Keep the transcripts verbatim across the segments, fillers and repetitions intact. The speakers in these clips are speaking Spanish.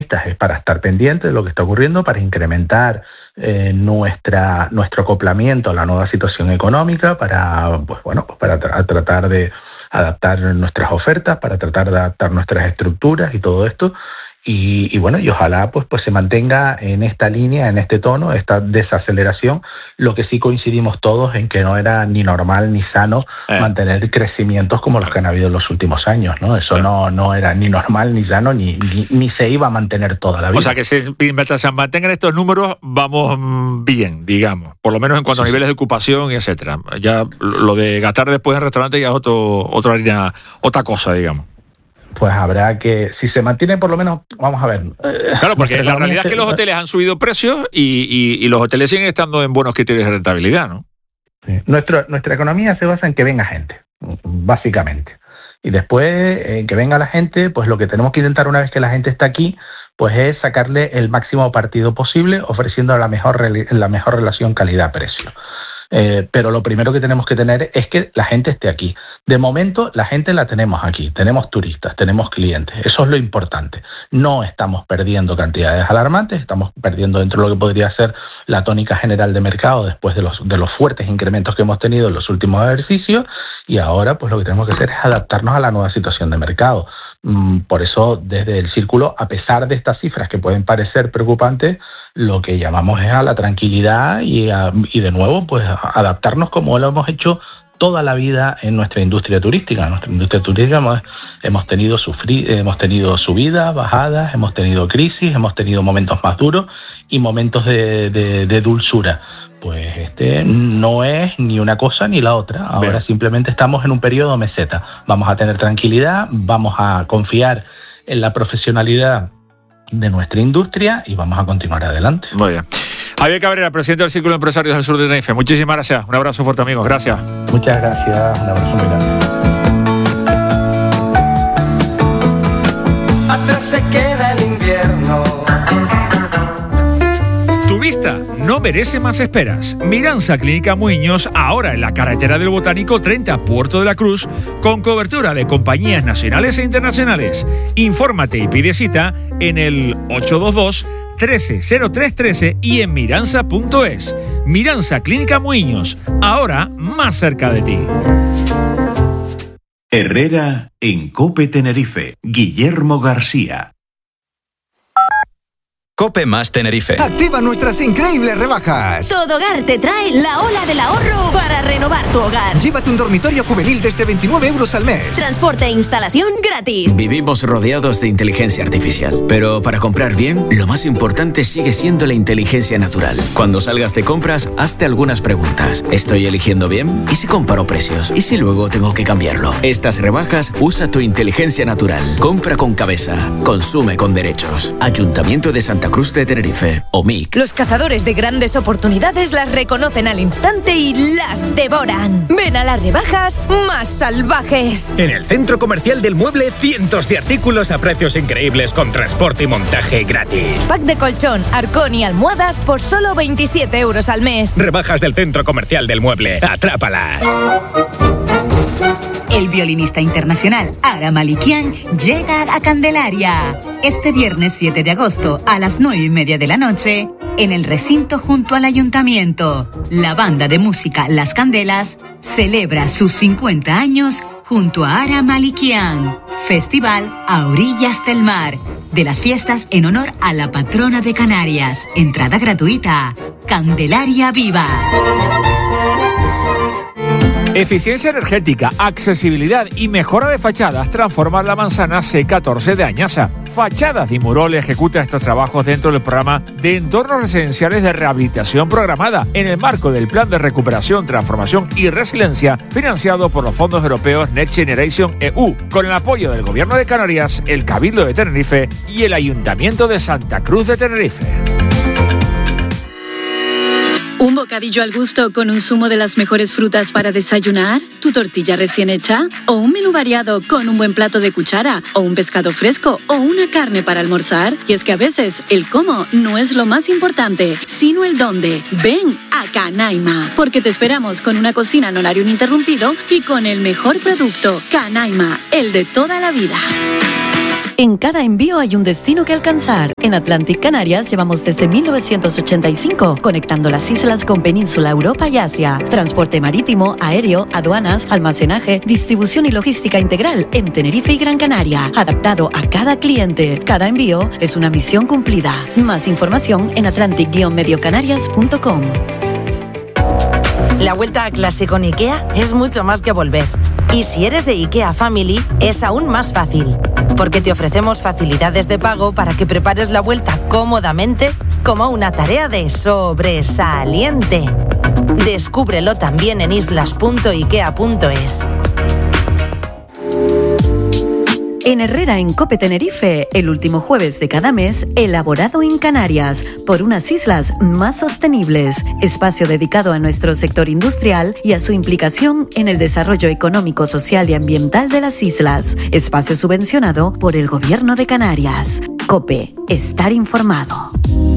es para estar pendiente de lo que está ocurriendo, para incrementar eh, nuestra nuestro acoplamiento a la nueva situación económica, para pues bueno pues para tra- tratar de adaptar nuestras ofertas, para tratar de adaptar nuestras estructuras y todo esto. Y, y bueno, y ojalá pues, pues se mantenga en esta línea, en este tono, esta desaceleración. Lo que sí coincidimos todos en que no era ni normal ni sano eh. mantener crecimientos como los que han habido en los últimos años, ¿no? Eso eh. no, no era ni normal ni sano, ni, ni, ni se iba a mantener toda la vida. O sea que se, mientras se mantengan estos números, vamos bien, digamos, por lo menos en cuanto a niveles de ocupación y etcétera. Ya lo de gastar después en restaurante ya es otro, otra harina, otra cosa, digamos. Pues habrá que, si se mantiene por lo menos, vamos a ver. Eh, claro, porque la realidad es que los hoteles han subido precios y, y, y los hoteles siguen estando en buenos criterios de rentabilidad, ¿no? Sí. Nuestro, nuestra economía se basa en que venga gente, básicamente. Y después, en que venga la gente, pues lo que tenemos que intentar una vez que la gente está aquí, pues es sacarle el máximo partido posible, ofreciendo la mejor, la mejor relación calidad-precio. Eh, pero lo primero que tenemos que tener es que la gente esté aquí. De momento, la gente la tenemos aquí. Tenemos turistas, tenemos clientes. Eso es lo importante. No estamos perdiendo cantidades alarmantes, estamos perdiendo dentro de lo que podría ser la tónica general de mercado después de los, de los fuertes incrementos que hemos tenido en los últimos ejercicios, y ahora pues lo que tenemos que hacer es adaptarnos a la nueva situación de mercado. Por eso, desde el Círculo, a pesar de estas cifras que pueden parecer preocupantes, lo que llamamos es a la tranquilidad y, a, y de nuevo, pues a adaptarnos como lo hemos hecho toda la vida en nuestra industria turística. En nuestra industria turística hemos, hemos, tenido sufrir, hemos tenido subidas, bajadas, hemos tenido crisis, hemos tenido momentos más duros y momentos de, de, de dulzura. Pues este no es ni una cosa ni la otra. Ahora Bien. Simplemente estamos en un periodo meseta. Vamos a tener tranquilidad, vamos a confiar en la profesionalidad de nuestra industria y vamos a continuar adelante. Muy bien. Javier Cabrera, presidente del Círculo de Empresarios del Sur de Tenerife. Muchísimas gracias. Un abrazo fuerte, amigos. Gracias. Muchas gracias. Un abrazo muy grande. Atrás se queda el invierno. Tu vista no merece más esperas. Miranza Clínica Muiños, ahora en la carretera del Botánico treinta, Puerto de la Cruz, con cobertura de compañías nacionales e internacionales. Infórmate y pide cita en el ocho dos dos, trece cero tres trece y en miranza punto es. Miranza Clínica Muiños, ahora más cerca de ti. Herrera en COPE Tenerife. Guillermo García. COPE más Tenerife. Activa nuestras increíbles rebajas. Todo Hogar te trae la ola del ahorro para renovar tu hogar. Llévate un dormitorio juvenil desde veintinueve euros al mes. Transporte e instalación gratis. Vivimos rodeados de inteligencia artificial, pero para comprar bien, lo más importante sigue siendo la inteligencia natural. Cuando salgas de compras, hazte algunas preguntas. ¿Estoy eligiendo bien? ¿Y si comparo precios? ¿Y si luego tengo que cambiarlo? Estas rebajas, usa tu inteligencia natural. Compra con cabeza. Consume con derechos. Ayuntamiento de Santa Cruz de Tenerife, O M I C. Los cazadores de grandes oportunidades las reconocen al instante y las devoran. Ven a las rebajas más salvajes. En el Centro Comercial del Mueble, cientos de artículos a precios increíbles con transporte y montaje gratis. Pack de colchón, arcón y almohadas por solo veintisiete euros al mes. Rebajas del Centro Comercial del Mueble. ¡Atrápalas! El violinista internacional Ara Malikian llega a Candelaria este viernes siete de agosto a las nueve y media de la noche en el recinto junto al ayuntamiento. La banda de música Las Candelas celebra sus cincuenta años junto a Ara Malikian. Festival a orillas del mar. De las fiestas en honor a la patrona de Canarias. Entrada gratuita. Candelaria Viva. Eficiencia energética, accesibilidad y mejora de fachadas. Transformar la manzana C catorce de Añasa. Fachadas y Murol ejecuta estos trabajos dentro del programa de entornos residenciales de rehabilitación programada en el marco del Plan de Recuperación, Transformación y Resiliencia financiado por los fondos europeos Next Generation E U, con el apoyo del Gobierno de Canarias, el Cabildo de Tenerife y el Ayuntamiento de Santa Cruz de Tenerife. ¿Un bocadillo al gusto con un zumo de las mejores frutas para desayunar? ¿Tu tortilla recién hecha? ¿O un menú variado con un buen plato de cuchara? ¿O un pescado fresco? ¿O una carne para almorzar? Y es que a veces el cómo no es lo más importante, sino el dónde. Ven a Canaima, porque te esperamos con una cocina en horario ininterrumpido y con el mejor producto. Canaima, el de toda la vida. En cada envío hay un destino que alcanzar. En Atlantic Canarias llevamos desde mil novecientos ochenta y cinco conectando las islas con Península, Europa y Asia. Transporte marítimo, aéreo, aduanas, almacenaje, distribución y logística integral en Tenerife y Gran Canaria. Adaptado a cada cliente. Cada envío es una misión cumplida. Más información en atlantic guion medio canarias punto com. La vuelta a clase con IKEA es mucho más que volver. Y si eres de IKEA Family, es aún más fácil. Porque te ofrecemos facilidades de pago para que prepares la vuelta cómodamente como una tarea de sobresaliente. Descúbrelo también en islas punto ikea punto es. En Herrera en Cope Tenerife, el último jueves de cada mes, elaborado en Canarias, por unas islas más sostenibles. Espacio dedicado a nuestro sector industrial y a su implicación en el desarrollo económico, social y ambiental de las islas. Espacio subvencionado por el Gobierno de Canarias. Cope, estar informado.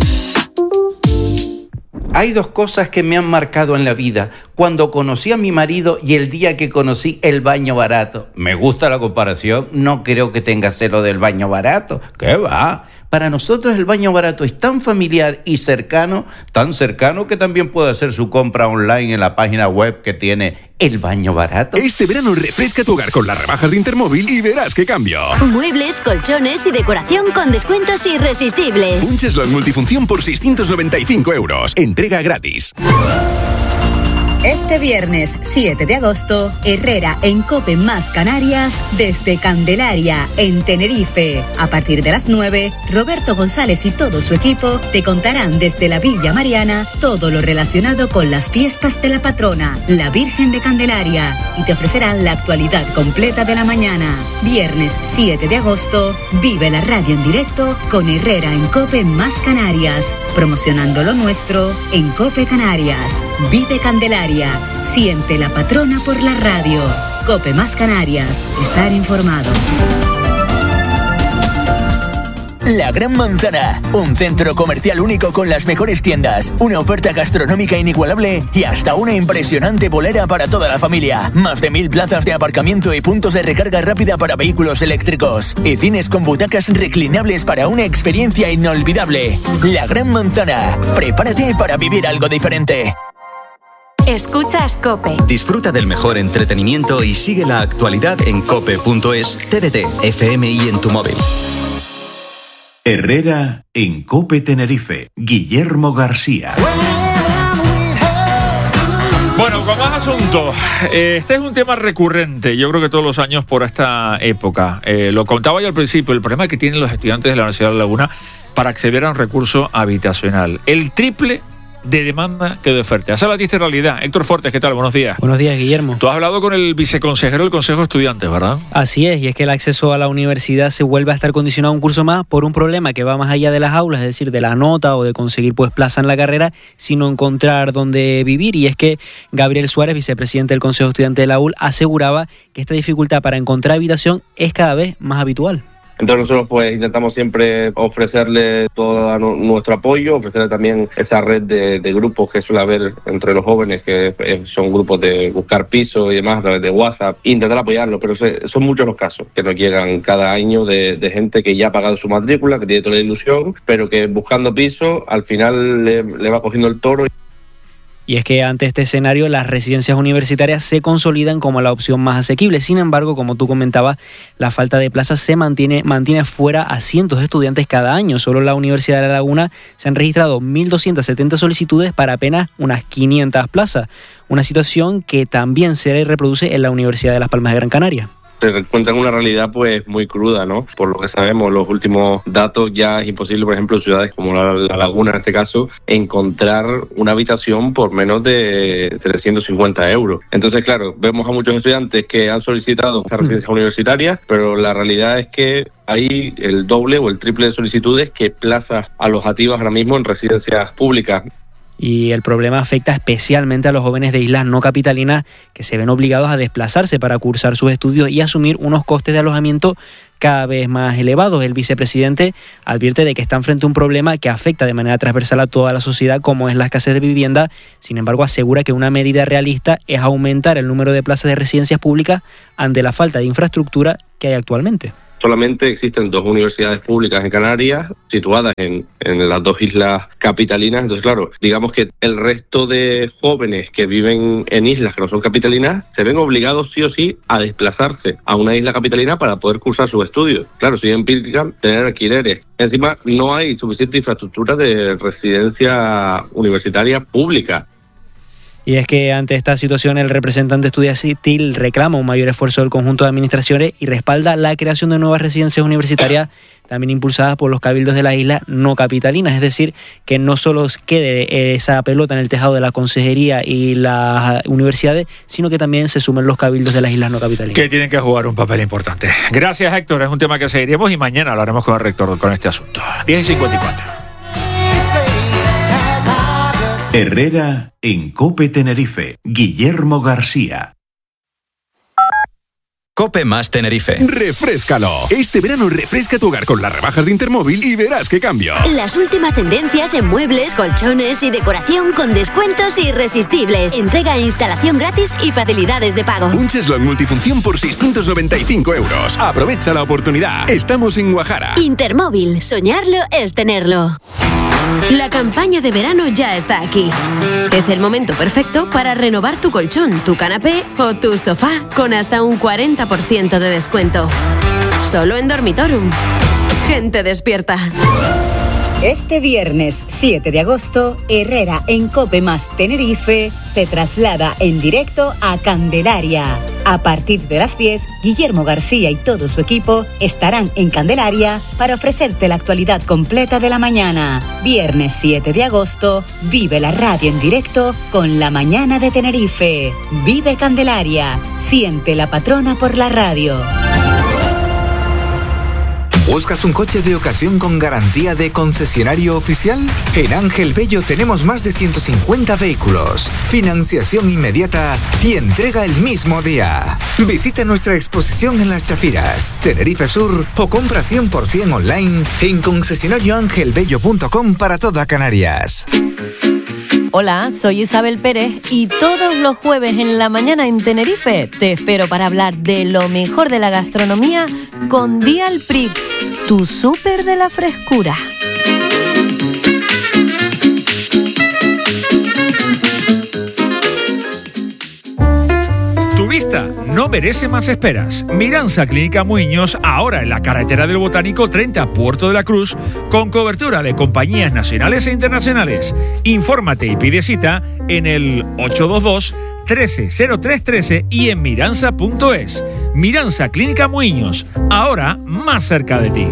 Hay dos cosas que me han marcado en la vida. Cuando conocí a mi marido y el día que conocí el baño barato. Me gusta la comparación, no creo que tenga celo del baño barato. ¿Qué va? Para nosotros el baño barato es tan familiar y cercano, tan cercano que también puede hacer su compra online en la página web que tiene El Baño Barato. Este verano refresca tu hogar con las rebajas de Intermóvil y verás qué cambio. Muebles, colchones y decoración con descuentos irresistibles. Un cheslón multifunción por seiscientos noventa y cinco euros. Entrega gratis. Este viernes siete de agosto, Herrera en Cope Más Canarias desde Candelaria, en Tenerife. A partir de las nueve, Roberto González y todo su equipo te contarán desde la Villa Mariana todo lo relacionado con las fiestas de la patrona, la Virgen de Candelaria, y te ofrecerán la actualidad completa de la mañana. Viernes siete de agosto, vive la radio en directo con Herrera en Cope Más Canarias, promocionando lo nuestro en Cope Canarias. Vive Candelaria. Siente la patrona por la radio. Cope Más Canarias. Estar informado. La Gran Manzana, un centro comercial único con las mejores tiendas, una oferta gastronómica inigualable y hasta una impresionante bolera para toda la familia. Más de mil plazas de aparcamiento y puntos de recarga rápida para vehículos eléctricos. Y cines con butacas reclinables para una experiencia inolvidable. La Gran Manzana, prepárate para vivir algo diferente. Escuchas Cope. Disfruta del mejor entretenimiento y sigue la actualidad en cope punto es, T D T, F M y en tu móvil. Herrera en Cope Tenerife. Guillermo García. Bueno, con más asuntos. Este es un tema recurrente, yo creo que todos los años por esta época. Eh, lo contaba yo al principio, el problema que tienen los estudiantes de la Universidad de La Laguna para acceder a un recurso habitacional. El triple de demanda que de oferta. Esa es la triste realidad. Héctor Fortes, ¿qué tal? Buenos días. Buenos días, Guillermo. Tú has hablado con el viceconsejero del Consejo de Estudiantes, ¿verdad? Así es, y es que el acceso a la universidad se vuelve a estar condicionado un curso más por un problema que va más allá de las aulas, es decir, de la nota o de conseguir pues plaza en la carrera, sino encontrar dónde vivir. Y es que Gabriel Suárez, vicepresidente del Consejo de Estudiantes de la U L, aseguraba que esta dificultad para encontrar habitación es cada vez más habitual. Entonces nosotros pues intentamos siempre ofrecerle todo nuestro apoyo, ofrecerle también esa red de, de grupos que suele haber entre los jóvenes, que son grupos de buscar piso y demás, de, de WhatsApp, e intentar apoyarlo, pero se, son muchos los casos que nos llegan cada año de, de gente que ya ha pagado su matrícula, que tiene toda la ilusión, pero que buscando piso al final le, le va cogiendo el toro. Y es que ante este escenario las residencias universitarias se consolidan como la opción más asequible. Sin embargo, como tú comentabas, la falta de plazas se mantiene, mantiene fuera a cientos de estudiantes cada año. Solo en la Universidad de La Laguna se han registrado mil doscientas setenta solicitudes para apenas unas quinientas plazas. Una situación que también se reproduce en la Universidad de Las Palmas de Gran Canaria. Se encuentran una realidad pues muy cruda, ¿no? Por lo que sabemos, los últimos datos, ya es imposible, por ejemplo, en ciudades como la, la Laguna en este caso, encontrar una habitación por menos de trescientos cincuenta euros. Entonces, claro, vemos a muchos estudiantes que han solicitado esta residencia universitaria, pero la realidad es que hay el doble o el triple de solicitudes que plazas alojativas ahora mismo en residencias públicas. Y el problema afecta especialmente a los jóvenes de islas no capitalinas que se ven obligados a desplazarse para cursar sus estudios y asumir unos costes de alojamiento cada vez más elevados. El vicepresidente advierte de que están frente a un problema que afecta de manera transversal a toda la sociedad, como es la escasez de vivienda. Sin embargo, asegura que una medida realista es aumentar el número de plazas de residencias públicas ante la falta de infraestructura que hay actualmente. solamente existen dos universidades públicas en Canarias, situadas en, en las dos islas capitalinas. Entonces, claro, digamos que el resto de jóvenes que viven en islas que no son capitalinas se ven obligados sí o sí a desplazarse a una isla capitalina para poder cursar sus estudios. Claro, si implican tener alquileres. Encima, no hay suficiente infraestructura de residencia universitaria pública. Y es que ante esta situación el representante estudiantil reclama un mayor esfuerzo del conjunto de administraciones y respalda la creación de nuevas residencias universitarias también impulsadas por los cabildos de la isla no capitalinas. Es decir, que no solo quede esa pelota en el tejado de la consejería y las universidades, sino que también se sumen los cabildos de las islas no capitalinas. Que tienen que jugar un papel importante. Gracias, Héctor. Es un tema que seguiremos y mañana hablaremos con el rector con este asunto. diez y cincuenta y cuatro. Herrera en COPE Tenerife. Guillermo García. COPE más Tenerife. ¡Refréscalo! Este verano refresca tu hogar con las rebajas de Intermóvil y verás qué cambio. Las últimas tendencias en muebles, colchones y decoración con descuentos irresistibles. Entrega e instalación gratis y facilidades de pago. Un cheslón multifunción por seiscientos noventa y cinco euros. Aprovecha la oportunidad. Estamos en Guajara. Intermóvil. Soñarlo es tenerlo. La campaña de verano ya está aquí. Es el momento perfecto para renovar tu colchón, tu canapé o tu sofá con hasta un cuarenta por ciento de descuento. Solo en Dormitorum. Gente despierta. Este viernes siete de agosto, Herrera en COPE más Tenerife se traslada en directo a Candelaria. A partir de las diez, Guillermo García y todo su equipo estarán en Candelaria para ofrecerte la actualidad completa de la mañana. Viernes siete de agosto, vive la radio en directo con La Mañana de Tenerife. Vive Candelaria. Siente la patrona por la radio. ¿Buscas un coche de ocasión con garantía de concesionario oficial? En Ángel Bello tenemos más de ciento cincuenta vehículos, financiación inmediata y entrega el mismo día. Visita nuestra exposición en Las Chafiras, Tenerife Sur o compra cien por ciento online en concesionario ángel bello punto com para toda Canarias. Hola, soy Isabel Pérez y todos los jueves en la mañana en Tenerife te espero para hablar de lo mejor de la gastronomía con Dial Prix, tu súper de la frescura. Tu vista no merece más esperas. Miranza Clínica Muiños, ahora en la carretera del Botánico treinta, Puerto de la Cruz, con cobertura de compañías nacionales e internacionales. Infórmate y pide cita en el ocho dos dos, trece cero tres trece y en miranza punto es. Miranza Clínica Muiños, ahora más cerca de ti.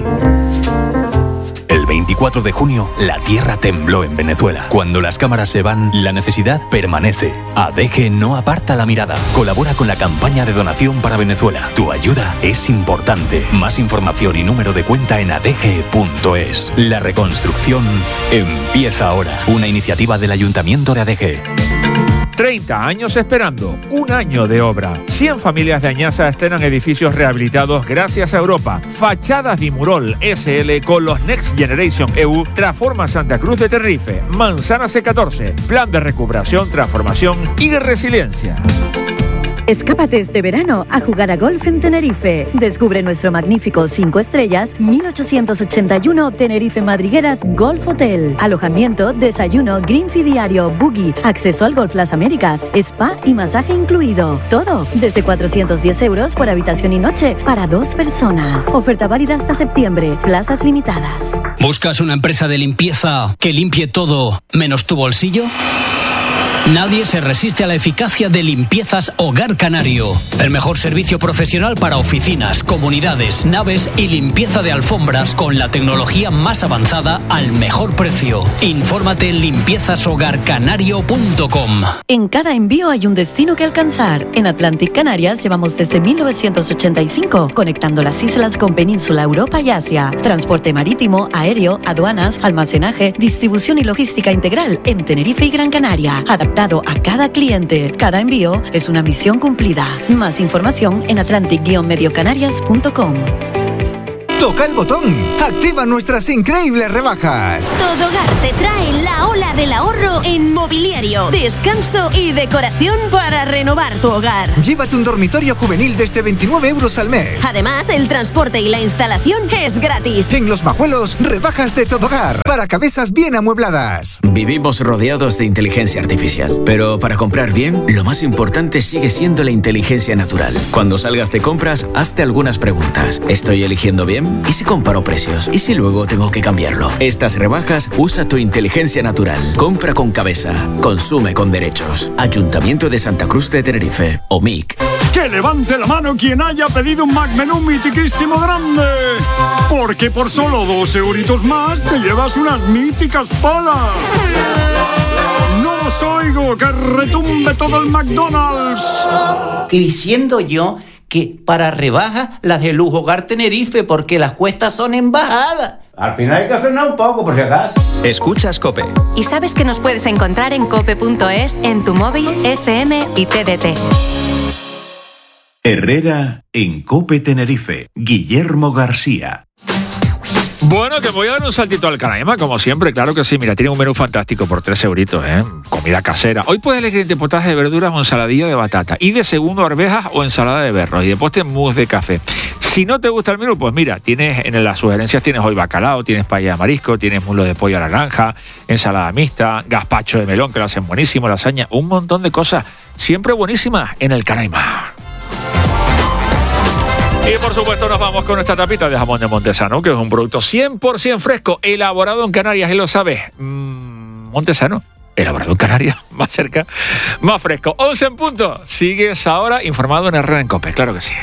El veinticuatro de junio, la tierra tembló en Venezuela. Cuando las cámaras se van, la necesidad permanece. A D G no aparta la mirada. Colabora con la campaña de donación para Venezuela. Tu ayuda es importante. Más información y número de cuenta en a d g punto es. La reconstrucción empieza ahora. Una iniciativa del Ayuntamiento de A D G. treinta años esperando, un año de obra. cien familias de Añaza estrenan edificios rehabilitados gracias a Europa. Fachadas Dimurol S L con los Next Generation E U transforma Santa Cruz de Tenerife. Manzana C catorce, plan de recuperación, transformación y resiliencia. Escápate este verano a jugar a golf en Tenerife. Descubre nuestro magnífico cinco estrellas mil ochocientos ochenta y uno Tenerife Madrigueras Golf Hotel. Alojamiento, desayuno, green fee diario, buggy, acceso al Golf Las Américas, spa y masaje incluido. Todo desde cuatrocientos diez euros por habitación y noche para dos personas. Oferta válida hasta septiembre. Plazas limitadas. ¿Buscas una empresa de limpieza que limpie todo menos tu bolsillo? Nadie se resiste a la eficacia de Limpiezas Hogar Canario. El mejor servicio profesional para oficinas, comunidades, naves y limpieza de alfombras con la tecnología más avanzada al mejor precio. Infórmate en limpiezas hogar canario punto com. En cada envío hay un destino que alcanzar. En Atlantic Canarias llevamos desde mil novecientos ochenta y cinco, conectando las islas con Península, Europa y Asia. Transporte marítimo, aéreo, aduanas, almacenaje, distribución y logística integral en Tenerife y Gran Canaria. Adaptado a cada cliente. Cada envío es una misión cumplida. Más información en atlantic guion medio canarias punto com. Toca el botón. Activa nuestras increíbles rebajas. Todogar te trae la ola del ahorro en mobiliario, descanso y decoración para renovar tu hogar. Llévate un dormitorio juvenil desde veintinueve euros al mes. Además, el transporte y la instalación es gratis. En Los Majuelos, rebajas de Todogar para cabezas bien amuebladas. Vivimos rodeados de inteligencia artificial, pero para comprar bien, lo más importante sigue siendo la inteligencia natural. Cuando salgas de compras, hazte algunas preguntas. ¿Estoy eligiendo bien? ¿Y si comparo precios? ¿Y si luego tengo que cambiarlo? Estas rebajas, usa tu inteligencia natural. Compra con cabeza. Consume con derechos. Ayuntamiento de Santa Cruz de Tenerife. O M I C. Que levante la mano quien haya pedido un Mac Menú mitiquísimo grande. Porque por solo dos euritos más te llevas unas míticas palas. ¡No os oigo! ¡Que retumbe todo el McDonald's! Y diciendo yo que para rebajas las de Lujo Hogar Tenerife, porque las cuestas son en bajada. Al final hay que frenar un poco, por si acaso. Escuchas COPE. Y sabes que nos puedes encontrar en cope punto es, en tu móvil, F M y T D T. Herrera en COPE Tenerife. Guillermo García. Bueno, que voy a dar un saltito al Canaima, como siempre, claro que sí. Mira, tiene un menú fantástico por tres euritos, ¿eh? Comida casera. Hoy puedes elegir entre potaje de verduras o ensaladilla de batata. Y de segundo, arvejas o ensalada de berros. Y de postre, mousse de café. Si no te gusta el menú, pues mira, tienes en las sugerencias tienes hoy bacalao, tienes paella de marisco, tienes muslo de pollo a la naranja, ensalada mixta, gazpacho de melón, que lo hacen buenísimo, lasaña, un montón de cosas, siempre buenísimas en el Canaima. Y por supuesto nos vamos con nuestra tapita de jamón de Montesano, que es un producto cien por ciento fresco, elaborado en Canarias, y lo sabes. Mm, Montesano, elaborado en Canarias, más cerca, más fresco. once en punto. Sigues ahora informado en Herrera en COPE, claro que sí.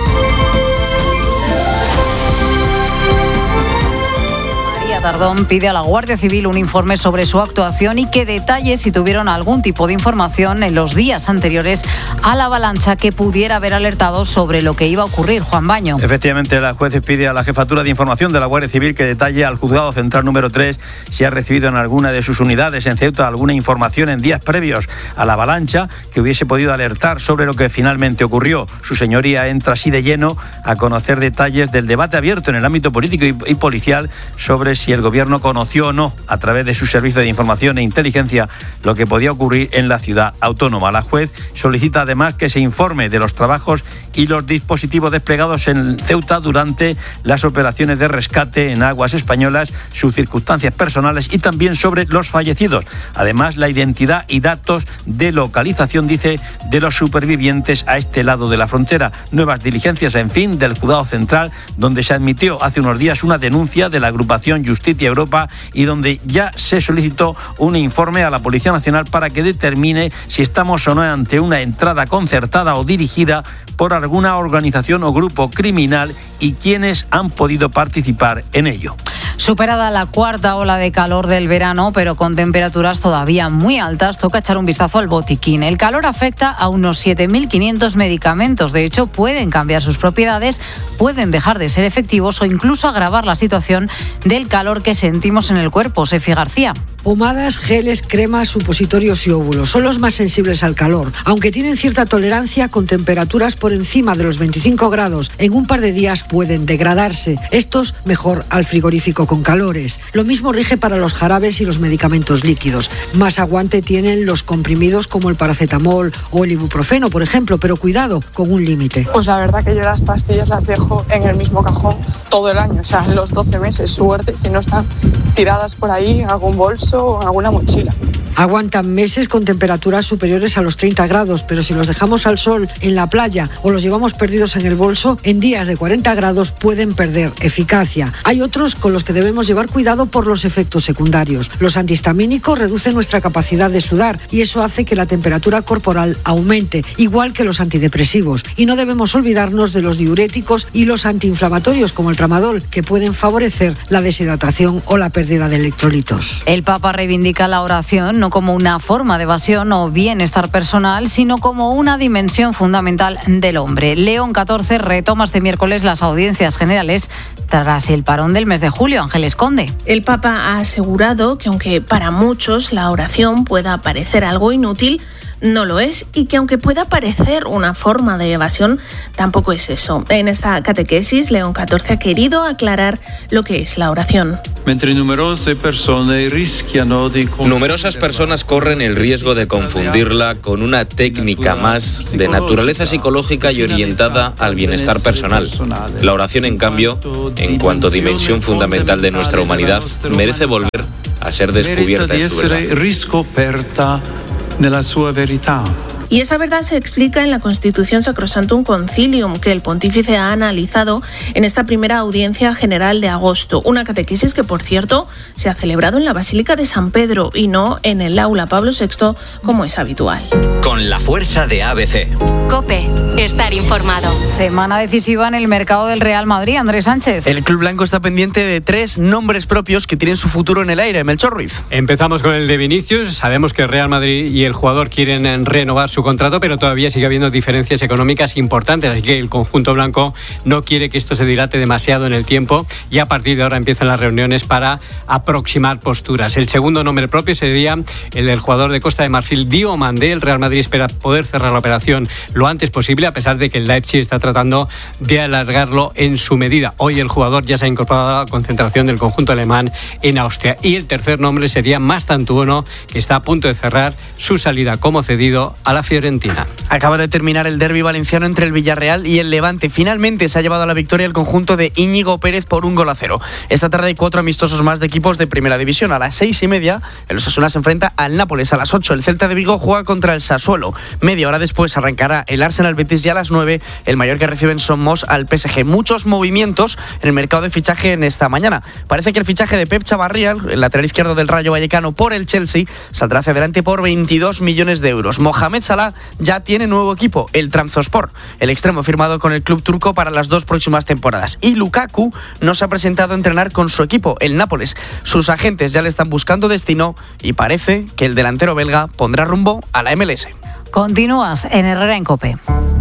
Tardón pide a la Guardia Civil un informe sobre su actuación y que detalle si tuvieron algún tipo de información en los días anteriores a la avalancha que pudiera haber alertado sobre lo que iba a ocurrir. Juan Baño. Efectivamente, la juez pide a la Jefatura de Información de la Guardia Civil que detalle al Juzgado Central número tres si ha recibido en alguna de sus unidades en Ceuta alguna información en días previos a la avalancha que hubiese podido alertar sobre lo que finalmente ocurrió. Su señoría entra así de lleno a conocer detalles del debate abierto en el ámbito político y, y policial sobre si el gobierno conoció o no, a través de su servicio de información e inteligencia, lo que podía ocurrir en la ciudad autónoma. La juez solicita además que se informe de los trabajos y los dispositivos desplegados en Ceuta durante las operaciones de rescate en aguas españolas, sus circunstancias personales y también sobre los fallecidos. Además, la identidad y datos de localización, dice, de los supervivientes a este lado de la frontera. Nuevas diligencias, en fin, del Juzgado Central, donde se admitió hace unos días una denuncia de la agrupación Justicia Europa y donde ya se solicitó un informe a la Policía Nacional para que determine si estamos o no ante una entrada concertada o dirigida por alguna organización o grupo criminal y quienes han podido participar en ello. Superada la cuarta ola de calor del verano, pero con temperaturas todavía muy altas, toca echar un vistazo al botiquín. El calor afecta a unos siete mil quinientos medicamentos. De hecho, pueden cambiar sus propiedades, pueden dejar de ser efectivos o incluso agravar la situación del calor que sentimos en el cuerpo. Sefi García. Pomadas, geles, cremas, supositorios y óvulos son los más sensibles al calor, aunque tienen cierta tolerancia con temperaturas por encima de los veinticinco grados. En un par de días pueden degradarse. Estos mejor al frigorífico con calores. Lo mismo rige para los jarabes y los medicamentos líquidos. Más aguante tienen los comprimidos como el paracetamol o el ibuprofeno, por ejemplo, pero cuidado, con un límite. Pues la verdad que yo las pastillas las dejo en el mismo cajón todo el año, o sea, los doce meses. Suerte si no están tiradas por ahí en algún bolso o en alguna mochila. Aguantan meses con temperaturas superiores a los treinta grados, pero si los dejamos al sol en la playa o los llevamos perdidos en el bolso, en días de cuarenta grados pueden perder eficacia. Hay otros con los que debemos llevar cuidado por los efectos secundarios. Los antihistamínicos reducen nuestra capacidad de sudar y eso hace que la temperatura corporal aumente, igual que los antidepresivos. Y no debemos olvidarnos de los diuréticos y los antiinflamatorios como el tramadol, que pueden favorecer la deshidratación o la pérdida de electrolitos. El Papa reivindica la oración no como una forma de evasión o bienestar personal, sino como una dimensión fundamental del hombre. León catorce retoma este miércoles las audiencias generales tras el parón del mes de julio. Ángeles Conde. El Papa ha asegurado que aunque para muchos la oración pueda parecer algo inútil, no lo es y que aunque pueda parecer una forma de evasión, tampoco es eso. En esta catequesis, León catorce ha querido aclarar lo que es la oración. Numerosas personas corren el riesgo de confundirla con una técnica más de naturaleza psicológica y orientada al bienestar personal. La oración, en cambio, en cuanto a dimensión fundamental de nuestra humanidad, merece volver a ser descubierta en su verdad. Y esa verdad se explica en la Constitución Sacrosanctum Concilium, que el pontífice ha analizado en esta primera audiencia general de agosto. Una catequesis que, por cierto, se ha celebrado en la Basílica de San Pedro y no en el Aula Pablo sexto, como es habitual. Con la fuerza de A B C. COPE. Estar informado. Semana decisiva en el mercado del Real Madrid. Andrés Sánchez. El club blanco está pendiente de tres nombres propios que tienen su futuro en el aire. Melchor Ruiz. Empezamos con el de Vinicius. Sabemos que el Real Madrid y el jugador quieren renovar su contrato, pero todavía sigue habiendo diferencias económicas importantes, así que el conjunto blanco no quiere que esto se dilate demasiado en el tiempo y a partir de ahora empiezan las reuniones para aproximar posturas. El segundo nombre propio sería el del jugador de Costa de Marfil, Diomandé. El Real Madrid espera poder cerrar la operación lo antes posible, a pesar de que el Leipzig está tratando de alargarlo en su medida. Hoy el jugador ya se ha incorporado a la concentración del conjunto alemán en Austria. Y el tercer nombre sería Mastantuono, que está a punto de cerrar su salida como cedido a la Fiorentina. Acaba de terminar el derbi valenciano entre el Villarreal y el Levante. Finalmente se ha llevado a la victoria el conjunto de Íñigo Pérez por un gol a cero. Esta tarde hay cuatro amistosos más de equipos de primera división. A las seis y media el Osasuna se enfrenta al Nápoles. A las ocho el Celta de Vigo juega contra el Sassuolo. Media hora después arrancará el Arsenal Betis y a las nueve el Mallorca recibe en Somos al P S G. Muchos movimientos en el mercado de fichaje en esta mañana. Parece que el fichaje de Pep Chavarría, el lateral izquierdo del Rayo Vallecano, por el Chelsea saldrá hacia adelante por veintidós millones de euros. Mohamed Salah ya tiene nuevo equipo, el Trabzonspor. El extremo firmado con el club turco para las dos próximas temporadas. Y Lukaku no se ha presentado a entrenar con su equipo, el Nápoles. Sus agentes ya le están buscando destino y parece que el delantero belga pondrá rumbo a la M L S. Continúas en Herrera en COPE.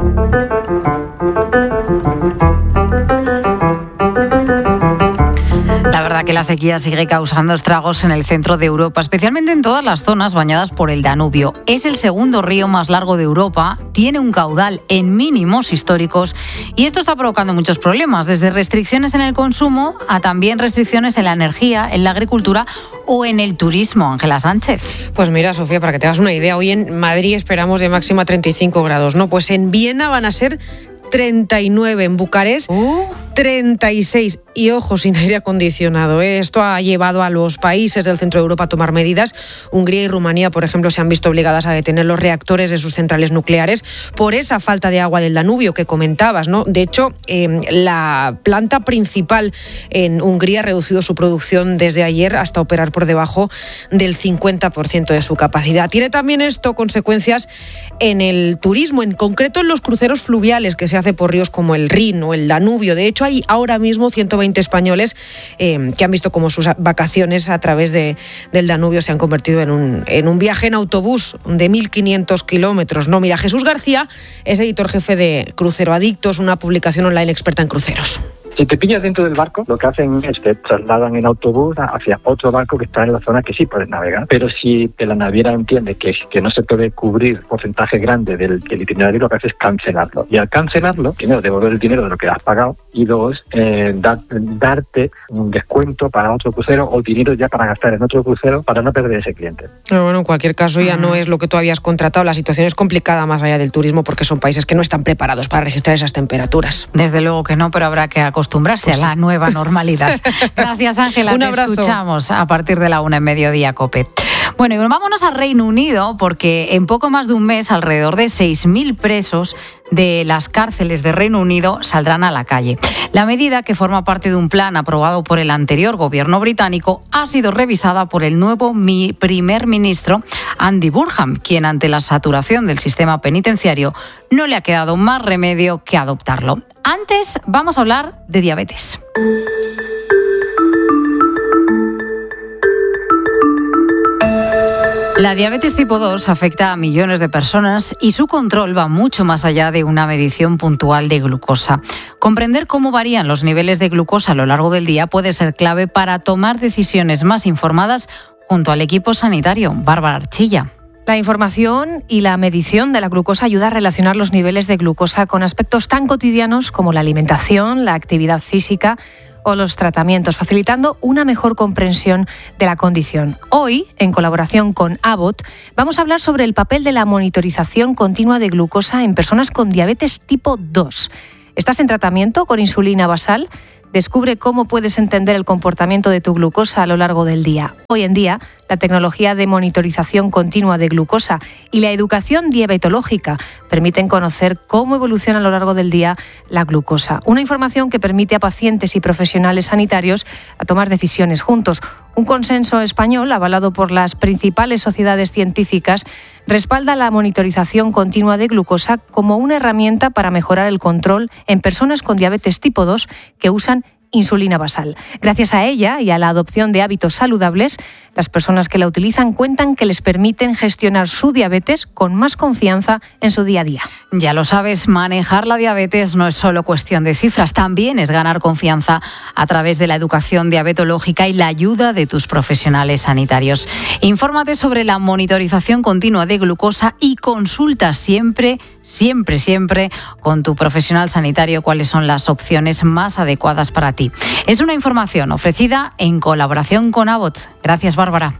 La verdad que la sequía sigue causando estragos en el centro de Europa, especialmente en todas las zonas bañadas por el Danubio. Es el segundo río más largo de Europa, tiene un caudal en mínimos históricos y esto está provocando muchos problemas, desde restricciones en el consumo a también restricciones en la energía, en la agricultura o en el turismo. Ángela Sánchez. Pues mira, Sofía, para que te hagas una idea, hoy en Madrid esperamos de máxima treinta y cinco grados, ¿no? Pues en Viena van a ser treinta y nueve, en Bucarest uh. treinta y seis y ojo, sin aire acondicionado. Esto ha llevado a los países del centro de Europa a tomar medidas. Hungría y Rumanía, por ejemplo, se han visto obligadas a detener los reactores de sus centrales nucleares por esa falta de agua del Danubio que comentabas, ¿no? De hecho, eh, la planta principal en Hungría ha reducido su producción desde ayer hasta operar por debajo del cincuenta por ciento de su capacidad. Tiene también esto consecuencias en el turismo, en concreto en los cruceros fluviales que se hace por ríos como el Rin o el Danubio. De hecho, hay ahora mismo ciento veinte españoles eh, que han visto cómo sus vacaciones a través de, del Danubio se han convertido en un, en un viaje en autobús de mil quinientos kilómetros. No, mira, Jesús García es editor jefe de Crucero Adictos, una publicación online experta en cruceros. Si te pillas dentro del barco, lo que hacen es que te trasladan en autobús hacia otro barco que está en la zona que sí puedes navegar. Pero si la naviera entiende que, que no se puede cubrir porcentaje grande del, del itinerario, lo que hace es cancelarlo. Y al cancelarlo, primero, devolver el dinero de lo que has pagado y dos, eh, da, darte un descuento para otro crucero o dinero ya para gastar en otro crucero para no perder ese cliente. Pero bueno, en cualquier caso ya no es lo que tú habías contratado. La situación es complicada más allá del turismo porque son países que no están preparados para registrar esas temperaturas. Desde luego que no, pero habrá que acostumbrarse. acostumbrarse pues a la sí. nueva normalidad. Gracias, Ángela. Un te abrazo. Escuchamos a partir de la una en Mediodía, COPE. Bueno, y vámonos al Reino Unido, porque en poco más de un mes alrededor de seis mil presos de las cárceles de Reino Unido saldrán a la calle. La medida, que forma parte de un plan aprobado por el anterior gobierno británico, ha sido revisada por el nuevo mi primer ministro Andy Burnham, quien ante la saturación del sistema penitenciario no le ha quedado más remedio que adoptarlo. Antes vamos a hablar de diabetes. La diabetes tipo dos afecta a millones de personas y su control va mucho más allá de una medición puntual de glucosa. Comprender cómo varían los niveles de glucosa a lo largo del día puede ser clave para tomar decisiones más informadas junto al equipo sanitario. Bárbara Archilla. La información y la medición de la glucosa ayuda a relacionar los niveles de glucosa con aspectos tan cotidianos como la alimentación, la actividad física o los tratamientos, facilitando una mejor comprensión de la condición. Hoy, en colaboración con Abbott, vamos a hablar sobre el papel de la monitorización continua de glucosa en personas con diabetes tipo dos. ¿Estás en tratamiento con insulina basal? Descubre cómo puedes entender el comportamiento de tu glucosa a lo largo del día. Hoy en día, la tecnología de monitorización continua de glucosa y la educación diabetológica permiten conocer cómo evoluciona a lo largo del día la glucosa. Una información que permite a pacientes y profesionales sanitarios a tomar decisiones juntos. Un consenso español, avalado por las principales sociedades científicas, respalda la monitorización continua de glucosa como una herramienta para mejorar el control en personas con diabetes tipo dos que usan insulina basal. Gracias a ella y a la adopción de hábitos saludables, las personas que la utilizan cuentan que les permiten gestionar su diabetes con más confianza en su día a día. Ya lo sabes, manejar la diabetes no es solo cuestión de cifras, también es ganar confianza a través de la educación diabetológica y la ayuda de tus profesionales sanitarios. Infórmate sobre la monitorización continua de glucosa y consulta siempre, siempre, siempre con tu profesional sanitario cuáles son las opciones más adecuadas para ti. Es una información ofrecida en colaboración con Abbott. Gracias, Bárbara.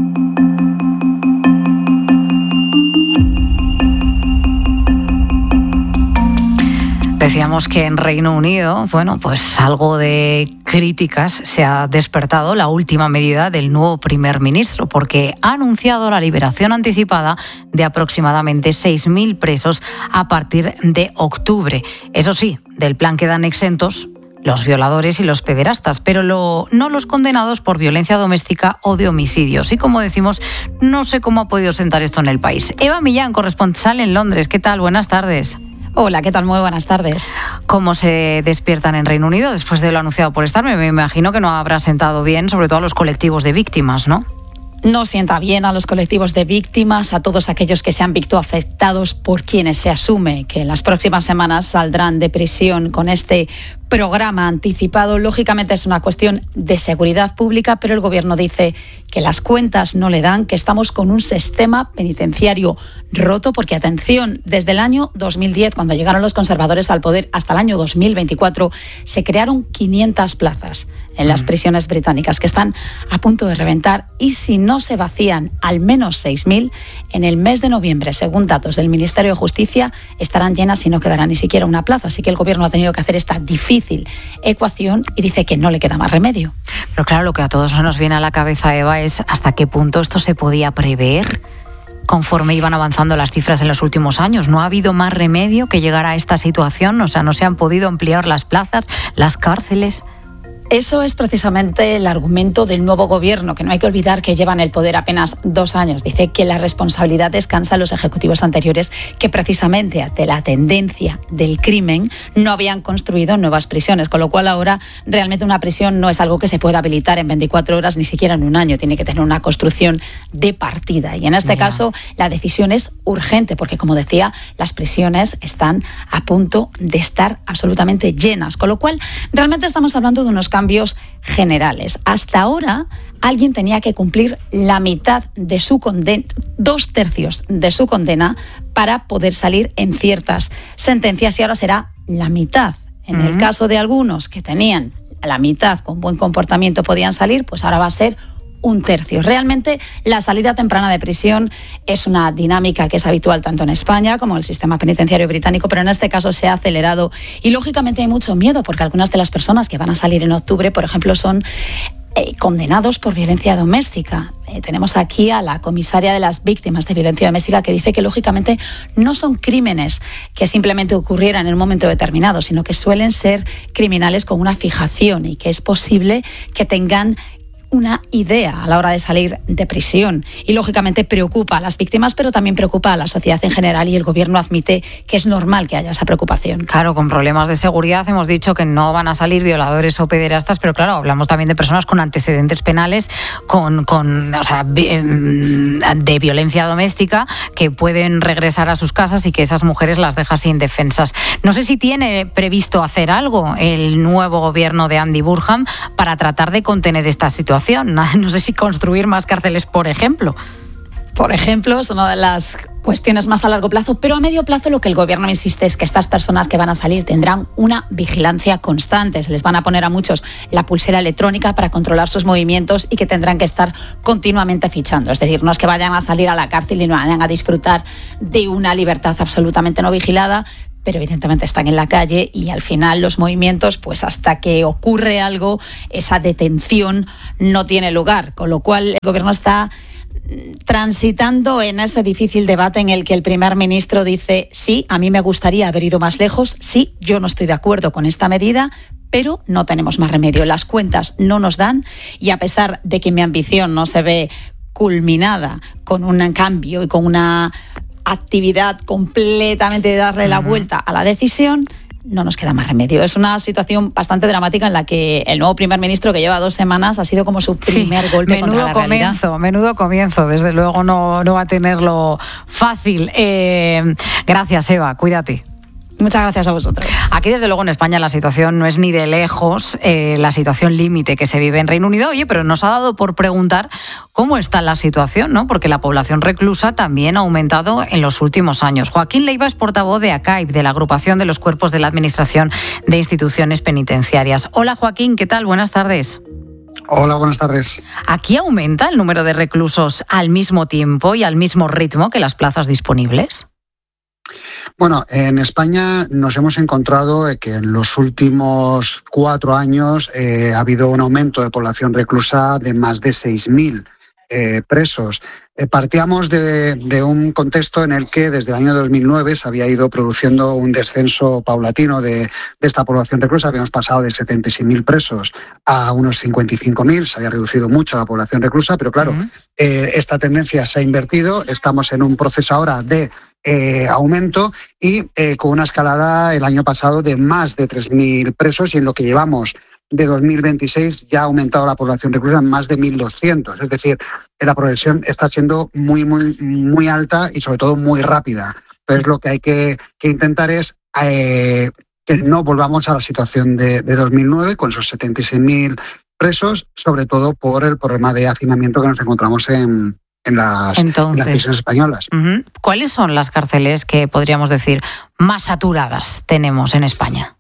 Decíamos que en Reino Unido, bueno, pues algo de críticas se ha despertado la última medida del nuevo primer ministro, porque ha anunciado la liberación anticipada de aproximadamente seis mil presos a partir de octubre. Eso sí, del plan quedan exentos los violadores y los pederastas, pero lo, no los condenados por violencia doméstica o de homicidios. Y como decimos, no sé cómo ha podido sentar esto en el país. Eva Millán, corresponsal en Londres. ¿Qué tal? Buenas tardes. Hola, ¿qué tal? Muy buenas tardes. ¿Cómo se despiertan en Reino Unido después de lo anunciado por Starmer? Me imagino que no habrá sentado bien, sobre todo a los colectivos de víctimas, ¿no? No sienta bien a los colectivos de víctimas, a todos aquellos que se han visto afectados por quienes se asume que en las próximas semanas saldrán de prisión con este programa anticipado. Lógicamente es una cuestión de seguridad pública, pero el Gobierno dice que las cuentas no le dan, que estamos con un sistema penitenciario roto, porque, atención, desde el año dos mil diez, cuando llegaron los conservadores al poder, hasta el año dos mil veinticuatro, se crearon quinientas plazas en las prisiones británicas que están a punto de reventar, y si no se vacían al menos seis mil, en el mes de noviembre, según datos del Ministerio de Justicia, estarán llenas y no quedará ni siquiera una plaza. Así que el Gobierno ha tenido que hacer esta difícil ecuación y dice que no le queda más remedio. Pero claro, lo que a todos nos viene a la cabeza, Eva, es hasta qué punto esto se podía prever conforme iban avanzando las cifras en los últimos años. ¿No ha habido más remedio que llegar a esta situación? O sea, ¿no se han podido ampliar las plazas, las cárceles? Eso es precisamente el argumento del nuevo Gobierno, que no hay que olvidar que llevan el poder apenas dos años. Dice que la responsabilidad descansa en los ejecutivos anteriores, que precisamente ante la tendencia del crimen no habían construido nuevas prisiones, con lo cual ahora realmente una prisión no es algo que se pueda habilitar en veinticuatro horas, ni siquiera en un año. Tiene que tener una construcción de partida. Y en este yeah. caso la decisión es urgente, porque, como decía, las prisiones están a punto de estar absolutamente llenas, con lo cual realmente estamos hablando de unos cambios cambios generales. Hasta ahora alguien tenía que cumplir la mitad de su condena, dos tercios de su condena para poder salir en ciertas sentencias, y ahora será la mitad. En uh-huh. el caso de algunos que tenían la mitad con buen comportamiento podían salir, pues ahora va a ser un tercio. Realmente la salida temprana de prisión es una dinámica que es habitual tanto en España como en el sistema penitenciario británico, pero en este caso se ha acelerado y lógicamente hay mucho miedo, porque algunas de las personas que van a salir en octubre, por ejemplo, son eh, condenados por violencia doméstica. Eh, tenemos aquí a la comisaria de las víctimas de violencia doméstica, que dice que lógicamente no son crímenes que simplemente ocurrieran en un momento determinado, sino que suelen ser criminales con una fijación y que es posible que tengan una idea a la hora de salir de prisión. Y lógicamente preocupa a las víctimas, pero también preocupa a la sociedad en general, y el Gobierno admite que es normal que haya esa preocupación. Claro, con problemas de seguridad hemos dicho que no van a salir violadores o pederastas, pero claro, hablamos también de personas con antecedentes penales, con, con o sea, de violencia doméstica, que pueden regresar a sus casas y que esas mujeres las deja sin defensas. No sé si tiene previsto hacer algo el nuevo Gobierno de Andy Burnham para tratar de contener esta situación. No sé si construir más cárceles, por ejemplo. por ejemplo, es una de las cuestiones más a largo plazo, pero a medio plazo lo que el gobierno insiste es que estas personas que van a salir tendrán una vigilancia constante. Se les van a poner a muchos la pulsera electrónica para controlar sus movimientos y que tendrán que estar continuamente fichando. Es decir, no es que vayan a salir a la cárcel y no vayan a disfrutar de una libertad absolutamente no vigilada, pero evidentemente están en la calle y al final los movimientos, pues hasta que ocurre algo, esa detención no tiene lugar. Con lo cual el gobierno está transitando en ese difícil debate en el que el primer ministro dice: sí, a mí me gustaría haber ido más lejos, sí, yo no estoy de acuerdo con esta medida, pero no tenemos más remedio. Las cuentas no nos dan y a pesar de que mi ambición no se ve culminada con un cambio y con una actividad completamente de darle la vuelta a la decisión, no nos queda más remedio. Es una situación bastante dramática en la que el nuevo primer ministro, que lleva dos semanas, ha sido como su primer sí, golpe contra la comienzo, realidad. Menudo comienzo, desde luego no, no va a tenerlo fácil. Eh, gracias, Eva, cuídate. Muchas gracias a vosotros. Aquí, desde luego, en España la situación no es ni de lejos eh, la situación límite que se vive en Reino Unido. Oye, pero nos ha dado por preguntar cómo está la situación, ¿no? Porque la población reclusa también ha aumentado en los últimos años. Joaquín Leiva es portavoz de ACAIP, de la Agrupación de los Cuerpos de la Administración de Instituciones Penitenciarias. Hola, Joaquín, ¿qué tal? Buenas tardes. Hola, buenas tardes. ¿Aquí aumenta el número de reclusos al mismo tiempo y al mismo ritmo que las plazas disponibles? Bueno, en España nos hemos encontrado que en los últimos cuatro años eh, ha habido un aumento de población reclusa de más de seis mil eh, presos. Eh, partíamos de, de un contexto en el que desde el año dos mil nueve se había ido produciendo un descenso paulatino de, de esta población reclusa. Habíamos pasado de setenta y seis mil presos a unos cincuenta y cinco mil. Se había reducido mucho la población reclusa, pero claro, uh-huh. eh, esta tendencia se ha invertido. Estamos en un proceso ahora de Eh, aumento y eh, con una escalada el año pasado de más de tres mil presos, y en lo que llevamos de dos mil veintiséis ya ha aumentado la población reclusa en más de mil doscientos. Es decir, la progresión está siendo muy, muy, muy alta y sobre todo muy rápida. Entonces lo que hay que, que intentar es eh, que no volvamos a la situación de, de dos mil nueve con esos setenta y seis mil presos, sobre todo por el problema de hacinamiento que nos encontramos en En las, Entonces, en las prisiones españolas. Uh-huh. ¿Cuáles son las cárceles que podríamos decir más saturadas tenemos en España?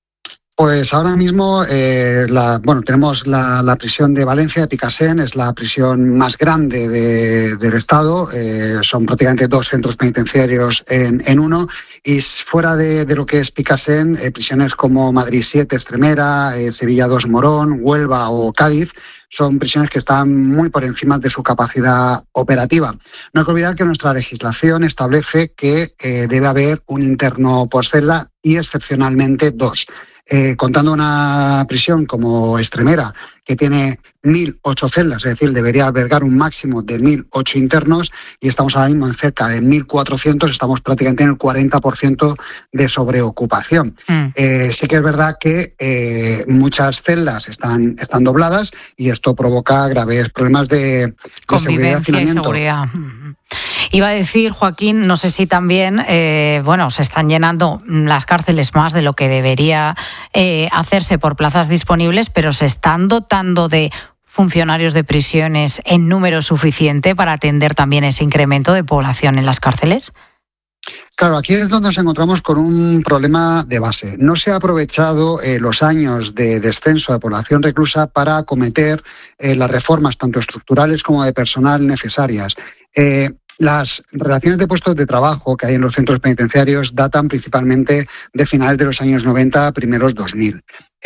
Pues ahora mismo, eh, la, bueno, tenemos la, la prisión de Valencia, de Picassent, es la prisión más grande de, del Estado. Eh, son prácticamente dos centros penitenciarios en, en uno. Y fuera de, de lo que es Picassent, eh, prisiones como Madrid siete, Extremera, eh, Sevilla dos, Morón, Huelva o Cádiz, son prisiones que están muy por encima de su capacidad operativa. No hay que olvidar que nuestra legislación establece que eh, debe haber un interno por celda y excepcionalmente dos. Eh, contando una prisión como Extremera, que tiene mil ocho celdas, es decir, debería albergar un máximo de mil ocho internos, y estamos ahora mismo en cerca de mil cuatrocientos, estamos prácticamente en el cuarenta por ciento de sobreocupación. Mm. Eh, sí que es verdad que eh, muchas celdas están, están dobladas y esto provoca graves problemas de, de convivencia y seguridad. Iba a decir, Joaquín, no sé si también, eh, bueno, se están llenando las cárceles más de lo que debería eh, hacerse por plazas disponibles, pero se están dotando de funcionarios de prisiones en número suficiente para atender también ese incremento de población en las cárceles. Claro, aquí es donde nos encontramos con un problema de base. No se ha aprovechado eh, los años de descenso de población reclusa para acometer eh, las reformas tanto estructurales como de personal necesarias. Eh, Las relaciones de puestos de trabajo que hay en los centros penitenciarios datan principalmente de finales de los años noventa, primeros dos mil.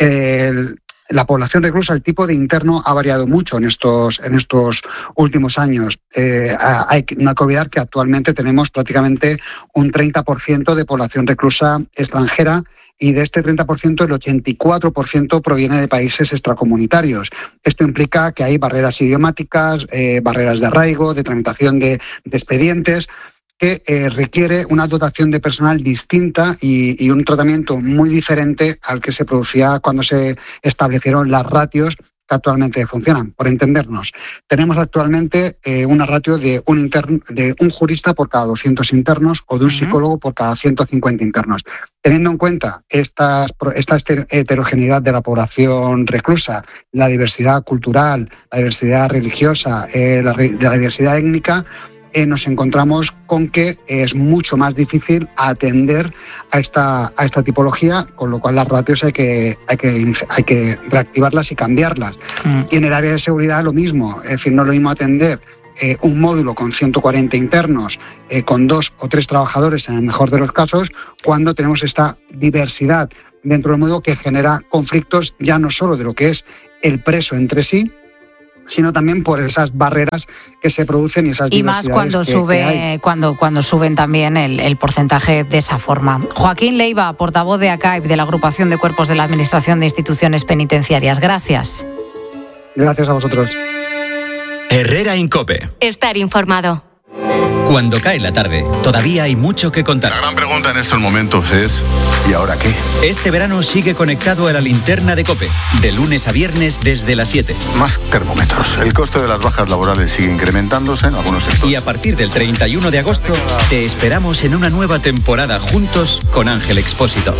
El, la población reclusa, el tipo de interno ha variado mucho en estos, en estos últimos años. Eh, hay, no hay que olvidar que actualmente tenemos prácticamente un treinta por ciento de población reclusa extranjera, y de este treinta por ciento el ochenta y cuatro por ciento proviene de países extracomunitarios. Esto implica que hay barreras idiomáticas, eh, barreras de arraigo, de tramitación de, de expedientes, que eh, requiere una dotación de personal distinta y, y un tratamiento muy diferente al que se producía cuando se establecieron las ratios que actualmente funcionan. Por entendernos, tenemos actualmente eh, una ratio de un, interno, de un jurista por cada doscientos internos o de un uh-huh. psicólogo por cada ciento cincuenta internos. Teniendo en cuenta estas, esta heterogeneidad de la población reclusa, la diversidad cultural, la diversidad religiosa, eh, la, de la diversidad étnica, eh, nos encontramos con que es mucho más difícil atender a esta, a esta tipología, con lo cual las ratios hay que, hay que, hay que reactivarlas y cambiarlas. Mm. Y en el área de seguridad lo mismo, es decir, no es lo mismo atender Eh, un módulo con ciento cuarenta internos, eh, con dos o tres trabajadores en el mejor de los casos, cuando tenemos esta diversidad dentro del módulo que genera conflictos ya no solo de lo que es el preso entre sí, sino también por esas barreras que se producen y esas y diversidades más cuando que, sube que hay. cuando cuando suben también el, el porcentaje de esa forma. Joaquín Leiva, portavoz de ACAIP, de la Agrupación de Cuerpos de la Administración de Instituciones Penitenciarias. Gracias. Gracias a vosotros. Herrera en COPE. Estar informado. Cuando cae la tarde, todavía hay mucho que contar. La gran pregunta en estos momentos es, ¿y ahora qué? Este verano sigue conectado a la linterna de COPE, de lunes a viernes desde las siete. Más termómetros. El coste de las bajas laborales sigue incrementándose en algunos sectores. Y a partir del treinta y uno de agosto, te esperamos en una nueva temporada juntos con Ángel Expósito.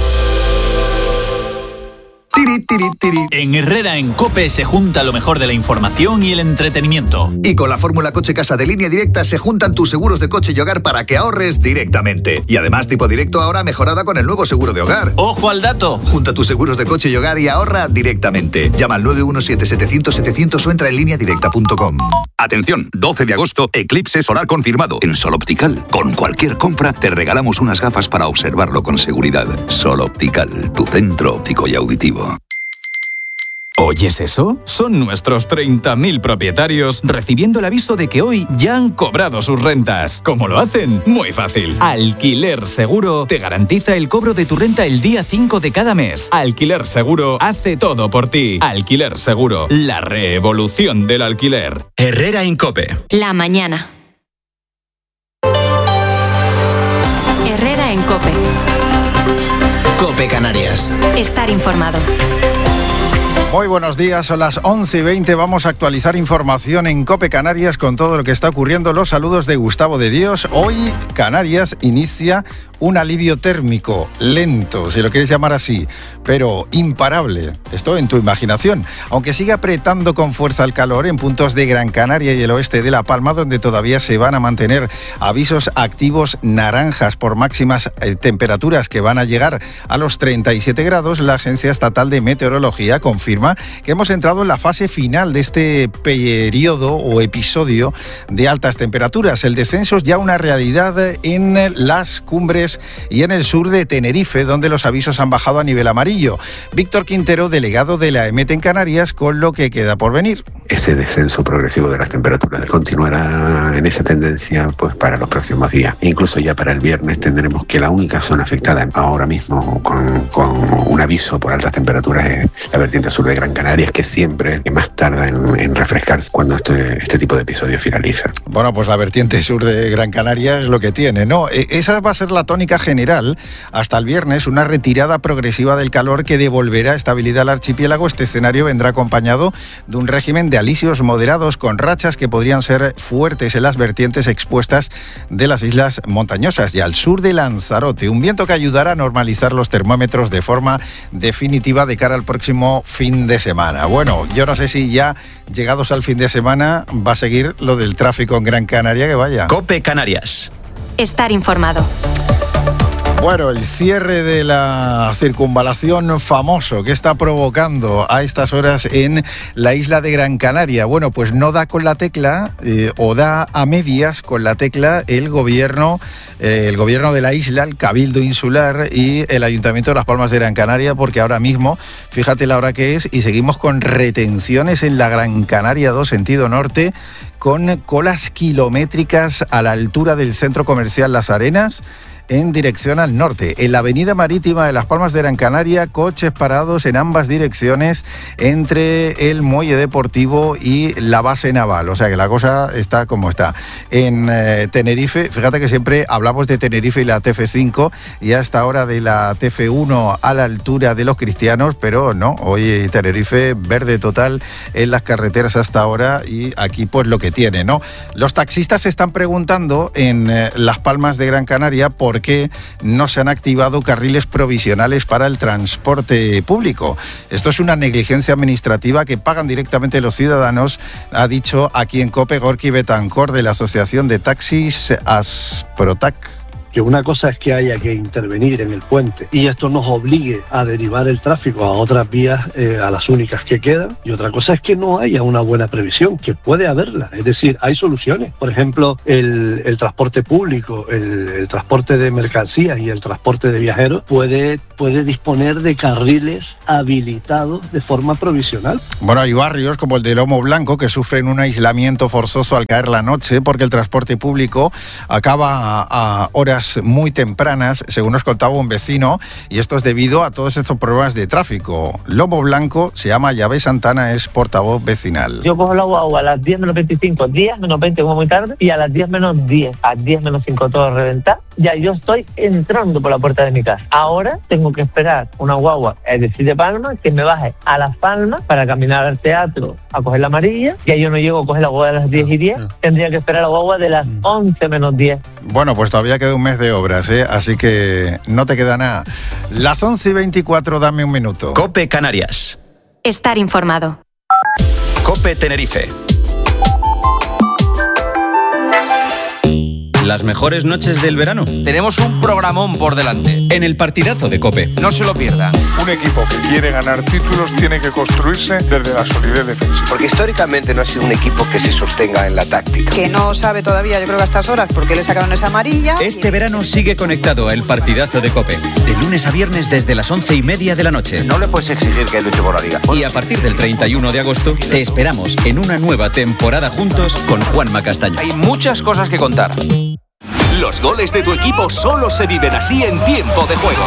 Tiri, tiri, tiri. En Herrera en COPE se junta lo mejor de la información y el entretenimiento. Y con la fórmula Coche Casa de Línea Directa se juntan tus seguros de coche y hogar para que ahorres directamente. Y además tipo directo ahora mejorada con el nuevo seguro de hogar. ¡Ojo al dato! Junta tus seguros de coche y hogar y ahorra directamente. Llama al nueve uno siete, setecientos, setecientos o entra en línea directa punto com. Atención, doce de agosto, eclipse solar confirmado en Sol Optical. Con cualquier compra te regalamos unas gafas para observarlo con seguridad. Sol Optical, tu centro óptico y auditivo. ¿Oyes eso? Son nuestros treinta mil propietarios recibiendo el aviso de que hoy ya han cobrado sus rentas. ¿Cómo lo hacen? Muy fácil. Alquiler Seguro te garantiza el cobro de tu renta el día cinco de cada mes. Alquiler Seguro hace todo por ti. Alquiler Seguro, la revolución del alquiler. Herrera en COPE. La mañana. Herrera en COPE. COPE Canarias. Estar informado. Muy buenos días, son las once y veinte, vamos a actualizar información en COPE Canarias con todo lo que está ocurriendo. Los saludos de Gustavo de Dios. Hoy Canarias inicia un alivio térmico, lento, si lo quieres llamar así, pero imparable. Esto en tu imaginación. Aunque sigue apretando con fuerza el calor en puntos de Gran Canaria y el oeste de La Palma, donde todavía se van a mantener avisos activos naranjas por máximas eh, temperaturas que van a llegar a los treinta y siete grados, la Agencia Estatal de Meteorología confirma que hemos entrado en la fase final de este periodo o episodio de altas temperaturas. El descenso es ya una realidad en las cumbres y en el sur de Tenerife, donde los avisos han bajado a nivel amarillo. Víctor Quintero, delegado de la EMET en Canarias, con lo que queda por venir. Ese descenso progresivo de las temperaturas continuará en esa tendencia pues para los próximos días. Incluso ya para el viernes tendremos que la única zona afectada ahora mismo con, con un aviso por altas temperaturas es la vertiente sur de Gran Canaria, que siempre que más tarda en, en refrescarse cuando este, este tipo de episodio finaliza. Bueno, pues la vertiente sur de Gran Canaria es lo que tiene, ¿no? Esa va a ser la tónica general hasta el viernes, una retirada progresiva del calor que devolverá estabilidad al archipiélago. Este escenario vendrá acompañado de un régimen de alisios moderados con rachas que podrían ser fuertes en las vertientes expuestas de las islas montañosas y al sur de Lanzarote. Un viento que ayudará a normalizar los termómetros de forma definitiva de cara al próximo fin de semana. Bueno, yo no sé si ya llegados al fin de semana va a seguir lo del tráfico en Gran Canaria, que vaya. COPE Canarias. Estar informado. Bueno, el cierre de la circunvalación famoso que está provocando a estas horas en la isla de Gran Canaria. Bueno, pues no da con la tecla eh, o da a medias con la tecla el gobierno, eh, el gobierno de la isla, el Cabildo Insular y el Ayuntamiento de Las Palmas de Gran Canaria, porque ahora mismo, fíjate la hora que es y seguimos con retenciones en la Gran Canaria dos sentido norte, con colas kilométricas a la altura del centro comercial Las Arenas, en dirección al norte. En la avenida marítima de Las Palmas de Gran Canaria, coches parados en ambas direcciones entre el muelle deportivo y la base naval. O sea que la cosa está como está. En eh, Tenerife, fíjate que siempre hablamos de Tenerife y la T F cinco y hasta ahora de la T F uno a la altura de los cristianos, pero no, hoy Tenerife verde total en las carreteras hasta ahora y aquí pues lo que tiene, ¿no? Los taxistas se están preguntando en eh, Las Palmas de Gran Canaria por por qué no se han activado carriles provisionales para el transporte público. Esto es una negligencia administrativa que pagan directamente los ciudadanos, ha dicho aquí en COPE Gorky Betancor de la Asociación de Taxis Asprotac. Que una cosa es que haya que intervenir en el puente y esto nos obligue a derivar el tráfico a otras vías, eh, a las únicas que quedan, y otra cosa es que no haya una buena previsión, que puede haberla, es decir, hay soluciones. Por ejemplo, el, el transporte público, el, el transporte de mercancías y el transporte de viajeros puede, puede disponer de carriles habilitados de forma provisional. Bueno, hay barrios como el de Lomo Blanco que sufren un aislamiento forzoso al caer la noche porque el transporte público acaba a, a horas muy tempranas, según nos contaba un vecino, y esto es debido a todos estos problemas de tráfico. Lomo Blanco se llama Yahvé Santana, es portavoz vecinal. Yo cojo la guagua a las diez menos veinticinco, diez menos veinte como muy tarde, y a las diez menos diez, a diez menos cinco todo reventar, ya yo estoy entrando por la puerta de mi casa. Ahora tengo que esperar una guagua, es decir, de Palma, que me baje a Las Palmas para caminar al teatro a coger la amarilla, ya yo no llego a coger la guagua de las diez y diez, tendría que esperar la guagua de las once menos diez. Bueno, pues todavía queda un mes de obras, ¿eh? Así que no te queda nada. Las once y veinticuatro, dame un minuto. COPE Canarias. Estar informado. COPE Tenerife. Las mejores noches del verano. Tenemos un programón por delante. En el partidazo de COPE. No se lo pierdan. Un equipo que quiere ganar títulos tiene que construirse desde la solidez defensiva. Porque históricamente no ha sido un equipo que se sostenga en la táctica. Que no sabe todavía, yo creo que a estas horas, porque le sacaron esa amarilla. Este verano sigue conectado a el partidazo de COPE. De lunes a viernes desde las once y media de la noche. No le puedes exigir que luche por la liga. Y a partir del treinta y uno de agosto te esperamos en una nueva temporada juntos con Juanma Castaño. Hay muchas cosas que contar. Los goles de tu equipo solo se viven así en Tiempo de Juego.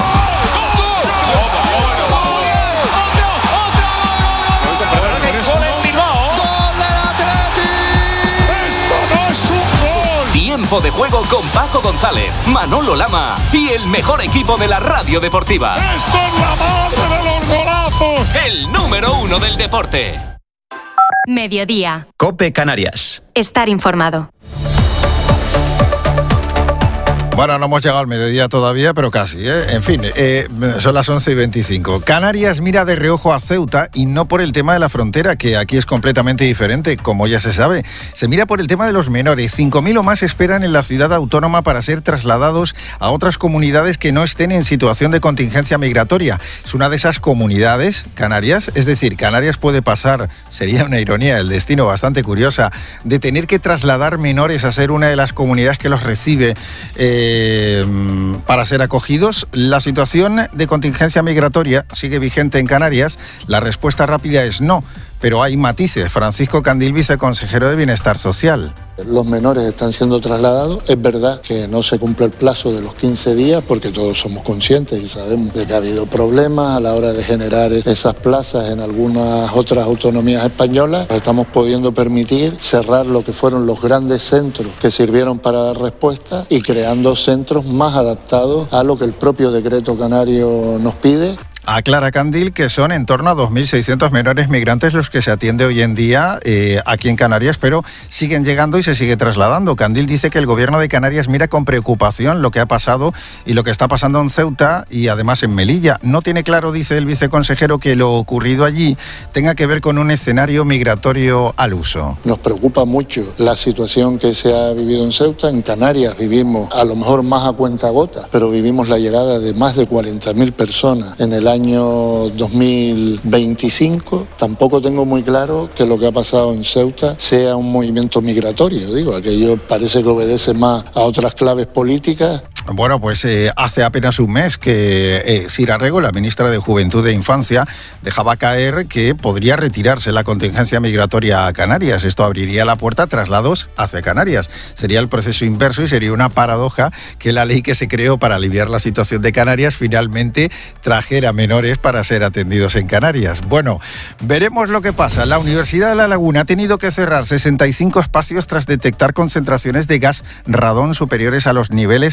Tiempo de Juego con Paco González, Manolo Lama y el mejor equipo de la radio deportiva. ¡Esto es la madre de los golazos! El número uno del deporte. Mediodía. COPE Canarias. Estar informado. Bueno, no hemos llegado al mediodía todavía, pero casi, ¿eh? En fin, eh, son las once y veinticinco. Canarias mira de reojo a Ceuta y no por el tema de la frontera, que aquí es completamente diferente, como ya se sabe. Se mira por el tema de los menores. cinco mil o más esperan en la ciudad autónoma para ser trasladados a otras comunidades que no estén en situación de contingencia migratoria. Es una de esas comunidades, Canarias, es decir, Canarias puede pasar, sería una ironía, el destino bastante curiosa, de tener que trasladar menores a ser una de las comunidades que los recibe eh, para ser acogidos. La situación de contingencia migratoria sigue vigente en Canarias. La respuesta rápida es no, pero hay matices. Francisco Candil, viceconsejero de Bienestar Social. Los menores están siendo trasladados. Es verdad que no se cumple el plazo de los quince días porque todos somos conscientes y sabemos de que ha habido problemas a la hora de generar esas plazas en algunas otras autonomías españolas. Estamos pudiendo permitir cerrar lo que fueron los grandes centros que sirvieron para dar respuesta y creando centros más adaptados a lo que el propio decreto canario nos pide. Aclara Candil que son en torno a dos mil seiscientos menores migrantes los que se atiende hoy en día eh, aquí en Canarias, pero siguen llegando y se sigue trasladando. Candil dice que el gobierno de Canarias mira con preocupación lo que ha pasado y lo que está pasando en Ceuta y además en Melilla. No tiene claro, dice el viceconsejero, que lo ocurrido allí tenga que ver con un escenario migratorio al uso. Nos preocupa mucho la situación que se ha vivido en Ceuta. En Canarias vivimos a lo mejor más a cuentagotas, pero vivimos la llegada de más de cuarenta mil personas en el año año dos mil veinticinco. Tampoco tengo muy claro que lo que ha pasado en Ceuta sea un movimiento migratorio. Digo, aquello parece que obedece más a otras claves políticas. Bueno, pues eh, hace apenas un mes que eh, Sira Rego, la ministra de Juventud e Infancia, dejaba caer que podría retirarse la contingencia migratoria a Canarias. Esto abriría la puerta a traslados hacia Canarias. Sería el proceso inverso y sería una paradoja que la ley que se creó para aliviar la situación de Canarias finalmente trajera menores para ser atendidos en Canarias. Bueno, veremos lo que pasa. La Universidad de La Laguna ha tenido que cerrar sesenta y cinco espacios tras detectar concentraciones de gas radón superiores a los niveles permitidos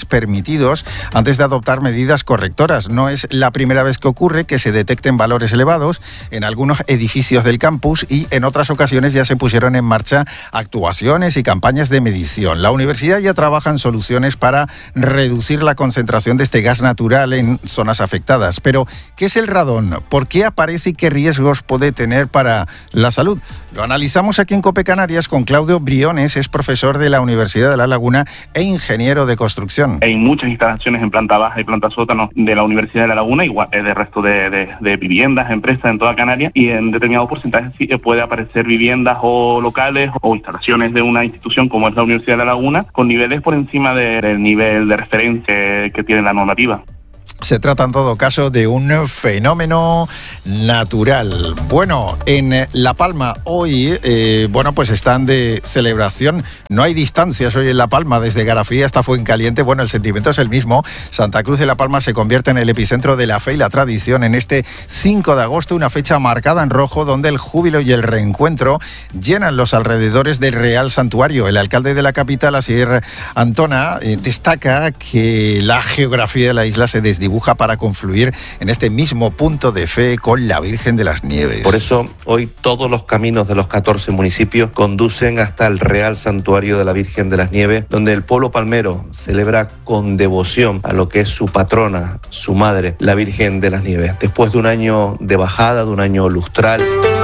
permitidos antes de adoptar medidas correctoras. No es la primera vez que ocurre que se detecten valores elevados en algunos edificios del campus y en otras ocasiones ya se pusieron en marcha actuaciones y campañas de medición. La universidad ya trabaja en soluciones para reducir la concentración de este gas natural en zonas afectadas. Pero, ¿qué es el radón? ¿Por qué aparece y qué riesgos puede tener para la salud? Lo analizamos aquí en COPE Canarias con Claudio Briones, es profesor de la Universidad de La Laguna e ingeniero de construcción. Hay muchas instalaciones en planta baja y planta sótano de la Universidad de La Laguna, igual del resto de, de, de viviendas, empresas en toda Canarias, y en determinados porcentajes sí puede aparecer viviendas o locales o instalaciones de una institución como es la Universidad de La Laguna con niveles por encima de, del nivel de referencia que tiene la normativa. Se trata en todo caso de un fenómeno natural. Bueno, en La Palma hoy, eh, bueno, pues están de celebración. No hay distancias hoy en La Palma, desde Garafía hasta Fuencaliente. Bueno, el sentimiento es el mismo. Santa Cruz de La Palma se convierte en el epicentro de la fe y la tradición en este cinco de agosto, una fecha marcada en rojo donde el júbilo y el reencuentro llenan los alrededores del Real Santuario. El alcalde de la capital, Asier Antona, eh, destaca que la geografía de la isla se desdibuja para confluir en este mismo punto de fe con la Virgen de las Nieves. Por eso hoy todos los caminos de los catorce municipios conducen hasta el Real Santuario de la Virgen de las Nieves, donde el pueblo palmero celebra con devoción a lo que es su patrona, su madre, la Virgen de las Nieves. Después de un año de bajada, de un año lustral.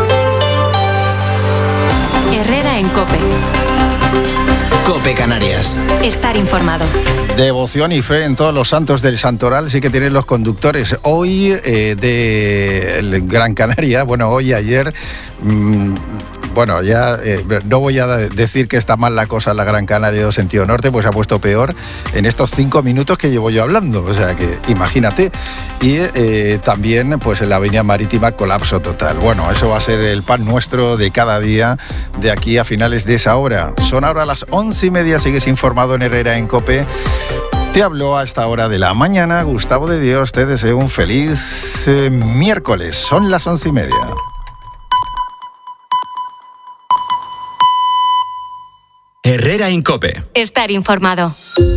Herrera en COPE. COPE Canarias. Estar informado. Devoción y fe en todos los santos del santoral sí que tienen los conductores. Hoy eh, de Gran Canaria, bueno, hoy, ayer, mmm, bueno, ya eh, no voy a decir que está mal la cosa en la Gran Canaria de sentido norte, pues se ha puesto peor en estos cinco minutos que llevo yo hablando, o sea que imagínate. Y eh, también pues en la avenida marítima colapso total. Bueno, eso va a ser el pan nuestro de cada día de aquí a finales de esa hora. Son ahora las once y media, sigues informado en Herrera en COPE. Te habló a esta hora de la mañana Gustavo de Dios, te deseo un feliz eh, miércoles, son las once y media. Herrera en COPE. Estar informado.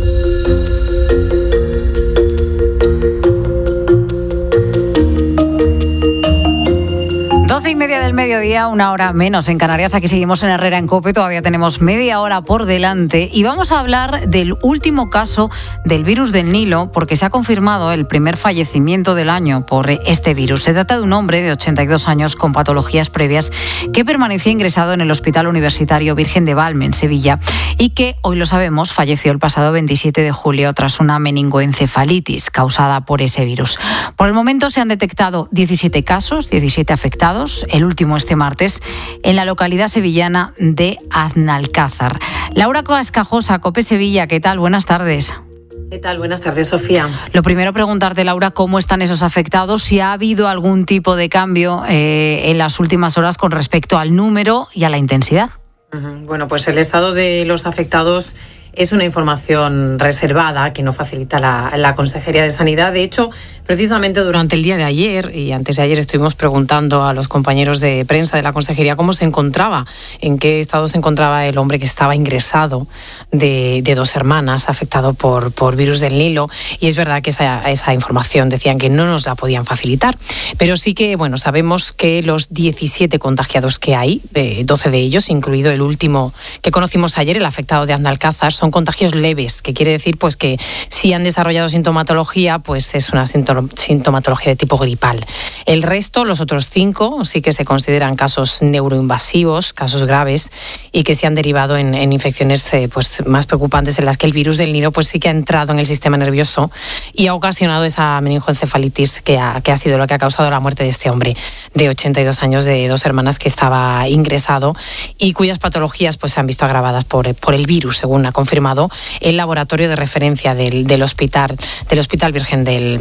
Doce y media del mediodía, una hora menos en Canarias. Aquí seguimos en Herrera en COPE, todavía tenemos media hora por delante y vamos a hablar del último caso del virus del Nilo, porque se ha confirmado el primer fallecimiento del año por este virus. Se trata de un hombre de ochenta y dos años con patologías previas que permanecía ingresado en el Hospital Universitario Virgen de Valme, en Sevilla, y que, hoy lo sabemos, falleció el pasado veintisiete de julio tras una meningoencefalitis causada por ese virus. Por el momento se han detectado diecisiete casos, diecisiete afectados, el último este martes, en la localidad sevillana de Aznalcázar. Laura Cascajosa, COPE Sevilla, ¿qué tal? Buenas tardes. ¿Qué tal? Buenas tardes, Sofía. Lo primero, preguntarte, Laura, cómo están esos afectados, si ha habido algún tipo de cambio eh, en las últimas horas con respecto al número y a la intensidad. Uh-huh. Bueno, pues el estado de los afectados es una información reservada que no facilita la, la Consejería de Sanidad. De hecho, precisamente durante el día de ayer y antes de ayer estuvimos preguntando a los compañeros de prensa de la Consejería cómo se encontraba, en qué estado se encontraba el hombre que estaba ingresado de, de dos hermanas afectado por, por virus del Nilo. Y es verdad que esa, esa información decían que no nos la podían facilitar. Pero sí que, bueno, sabemos que los diecisiete contagiados que hay, eh, doce de ellos, incluido el último que conocimos ayer, el afectado de Aznalcázar, son contagios leves, que quiere decir pues que si han desarrollado sintomatología, pues es una sintomatología de tipo gripal. El resto, los otros cinco, sí que se consideran casos neuroinvasivos, casos graves, y que se han derivado en, en infecciones eh, pues más preocupantes, en las que el virus del Nilo pues sí que ha entrado en el sistema nervioso y ha ocasionado esa meningoencefalitis que ha, que ha sido lo que ha causado la muerte de este hombre de ochenta y dos años, de dos hermanas, que estaba ingresado y cuyas patologías pues se han visto agravadas por, por el virus, según ha confirmado el laboratorio de referencia del, del hospital del Hospital Virgen del, del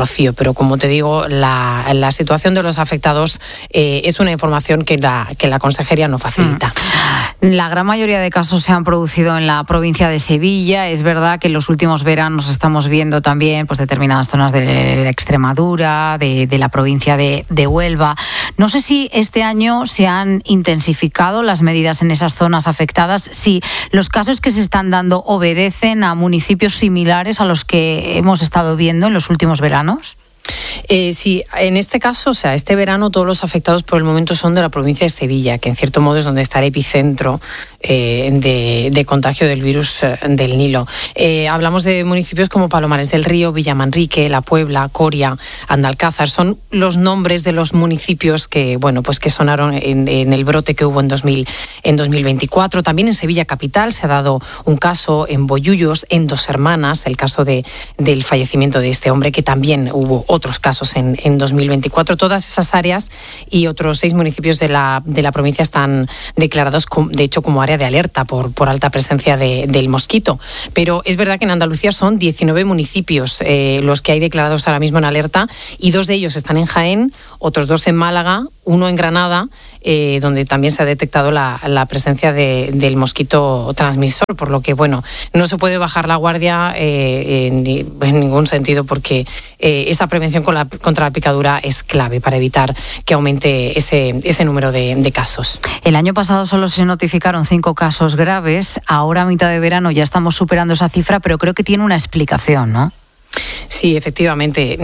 rocío. Pero como te digo, la, la situación de los afectados eh, es una información que la, que la Consejería no facilita. La gran mayoría de casos se han producido en la provincia de Sevilla. Es verdad que en los últimos veranos estamos viendo también pues, determinadas zonas de Extremadura, de, de la provincia de, de Huelva. No sé si este año se han intensificado las medidas en esas zonas afectadas, si los casos que se están dando obedecen a municipios similares a los que hemos estado viendo en los últimos veranos. Eh, sí, en este caso, o sea, este verano todos los afectados por el momento son de la provincia de Sevilla, que en cierto modo es donde está el epicentro eh, de, de contagio del virus eh, del Nilo. Eh, hablamos de municipios como Palomares del Río, Villamanrique, La Puebla, Coria, Andalcázar. Son los nombres de los municipios que, bueno, pues que sonaron en, en el brote que hubo en, dos mil, en dos mil veinticuatro. También en Sevilla capital se ha dado un caso, en Bollullos, en Dos Hermanas, el caso de, del fallecimiento de este hombre, que también hubo otros casos en, en dos mil veinticuatro. Todas esas áreas y otros seis municipios de la, de la provincia están declarados, com, de hecho, como área de alerta por, por alta presencia de, del mosquito. Pero es verdad que en Andalucía son diecinueve municipios eh, los que hay declarados ahora mismo en alerta, y dos de ellos están en Jaén, otros dos en Málaga, uno en Granada, eh, donde también se ha detectado la, la presencia de, del mosquito transmisor, por lo que, bueno, no se puede bajar la guardia eh, en, en ningún sentido, porque eh, esa prevención con la, contra la picadura es clave para evitar que aumente ese, ese número de, de casos. El año pasado solo se notificaron cinco casos graves, ahora a mitad de verano ya estamos superando esa cifra, pero creo que tiene una explicación, ¿no? Sí, efectivamente.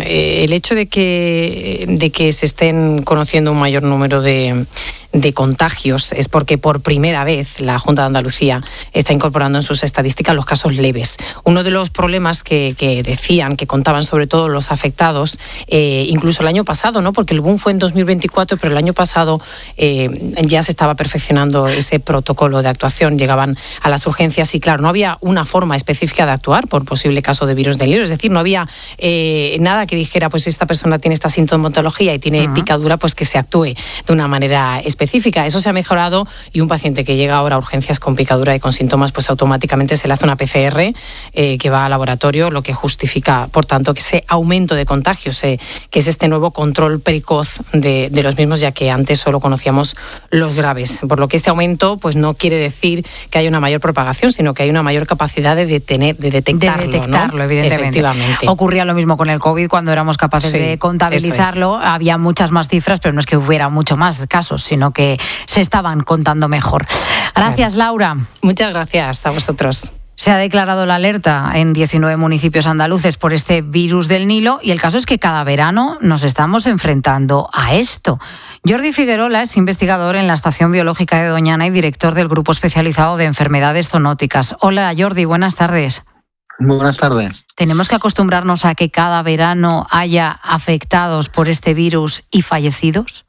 El hecho de que, de que se estén conociendo un mayor número de, de contagios es porque por primera vez la Junta de Andalucía está incorporando en sus estadísticas los casos leves. Uno de los problemas que, que decían, que contaban sobre todo los afectados, eh, incluso el año pasado, ¿no? Porque el boom fue en dos mil veinticuatro, pero el año pasado eh, ya se estaba perfeccionando ese protocolo de actuación, llegaban a las urgencias y, claro, no había una forma específica de actuar por posible caso de virus del Nilo, es decir, no había eh, nada que dijera, pues esta persona tiene esta sintomatología y tiene uh-huh. picadura, pues que se actúe de una manera específica. Eso se ha mejorado, y un paciente que llega ahora a urgencias con picadura y con síntomas, pues automáticamente se le hace una P C R eh, que va al laboratorio, lo que justifica, por tanto, que ese aumento de contagios, eh, que es este nuevo control precoz de, de los mismos, ya que antes solo conocíamos los graves. Por lo que este aumento pues no quiere decir que haya una mayor propagación, sino que hay una mayor capacidad de detener, de detectarlo, de detectarlo, ¿no? Evidentemente. Efectivamente. Ocurría lo mismo con el COVID, cuando éramos capaces sí, de contabilizarlo, es. Había muchas más cifras, pero no es que hubiera mucho más casos, sino que se estaban contando mejor. Gracias, claro. Laura. Muchas gracias a vosotros. Se ha declarado la alerta en diecinueve municipios andaluces por este virus del Nilo, y el caso es que cada verano nos estamos enfrentando a esto. Jordi Figuerola es investigador en la Estación Biológica de Doñana y director del Grupo Especializado de Enfermedades Zoonóticas. Hola, Jordi, buenas tardes. Muy buenas tardes. ¿Tenemos que acostumbrarnos a que cada verano haya afectados por este virus y fallecidos?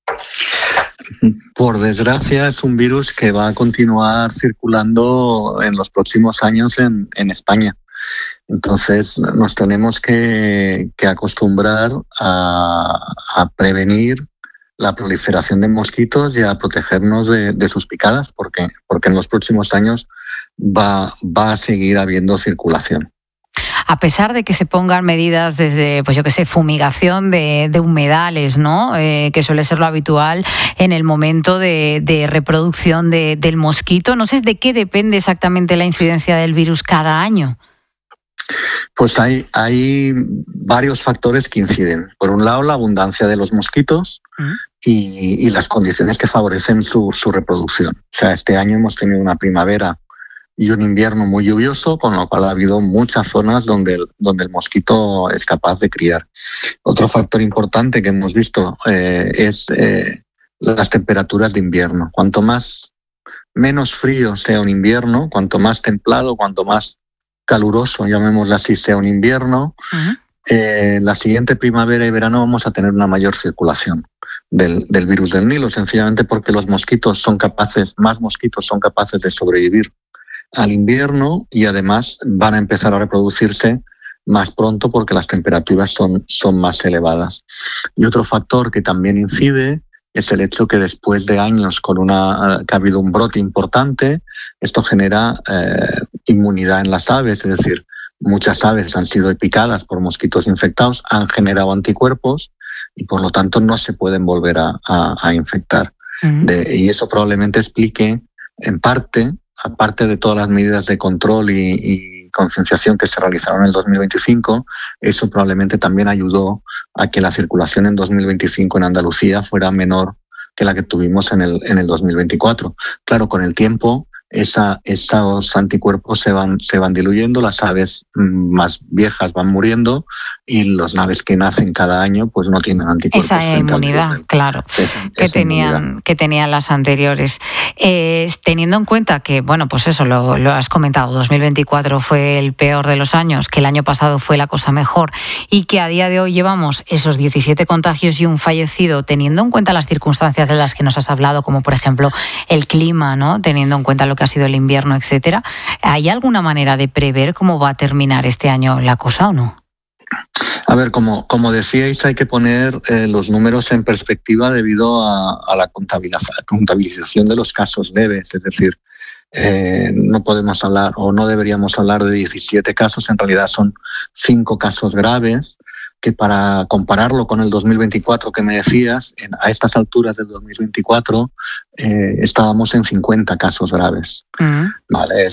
Por desgracia, es un virus que va a continuar circulando en los próximos años en, en España. Entonces, nos tenemos que, que acostumbrar a, a prevenir la proliferación de mosquitos y a protegernos de, de sus picadas, porque, porque en los próximos años va, va a seguir habiendo circulación. A pesar de que se pongan medidas desde, pues yo qué sé, fumigación de, de humedales, ¿no? Eh, que suele ser lo habitual en el momento de, de reproducción de, del mosquito. No sé de qué depende exactamente la incidencia del virus cada año. Pues hay, hay varios factores que inciden. Por un lado, la abundancia de los mosquitos ¿Mm? y, y las condiciones que favorecen su, su reproducción. O sea, este año hemos tenido una primavera y un invierno muy lluvioso, con lo cual ha habido muchas zonas donde el, donde el mosquito es capaz de criar. Otro factor importante que hemos visto eh, es eh, las temperaturas de invierno. Cuanto más menos frío sea un invierno, cuanto más templado, cuanto más caluroso, llamémoslo así, sea un invierno, uh-huh. eh, la siguiente primavera y verano vamos a tener una mayor circulación del, del virus del Nilo, sencillamente porque los mosquitos son capaces, más mosquitos son capaces de sobrevivir al invierno, y además van a empezar a reproducirse más pronto porque las temperaturas son, son más elevadas. Y otro factor que también incide es el hecho que después de años con una que ha habido un brote importante, esto genera eh, inmunidad en las aves, es decir, muchas aves han sido picadas por mosquitos infectados, han generado anticuerpos y por lo tanto no se pueden volver a, a, a infectar. Uh-huh. De, y eso probablemente explique, en parte, aparte de todas las medidas de control y, y concienciación que se realizaron en el dos mil veinticinco, eso probablemente también ayudó a que la circulación en dos mil veinticinco en Andalucía fuera menor que la que tuvimos en el, en el dos mil veinticuatro. Claro, con el tiempo esa, esos anticuerpos se van, se van diluyendo, las aves más viejas van muriendo y los aves que nacen cada año pues no tienen anticuerpos. Esa inmunidad, claro, esa, que, esa tenían, inmunidad. que tenían las anteriores. Eh, teniendo en cuenta que, bueno, pues eso, lo, lo has comentado, dos mil veinticuatro fue el peor de los años, que el año pasado fue la cosa mejor y que a día de hoy llevamos esos diecisiete contagios y un fallecido, teniendo en cuenta las circunstancias de las que nos has hablado, como por ejemplo el clima, ¿no? Teniendo en cuenta lo que ha sido el invierno, etcétera. ¿Hay alguna manera de prever cómo va a terminar este año la cosa o no? A ver, como, como decíais, hay que poner eh, los números en perspectiva debido a, a la contabilización de los casos leves. Es decir, eh, no podemos hablar o no deberíamos hablar de diecisiete casos, en realidad son cinco casos graves, que para compararlo con el dos mil veinticuatro que me decías, en, a estas alturas del dos mil veinticuatro eh, estábamos en cincuenta casos graves. Uh-huh. Vale, es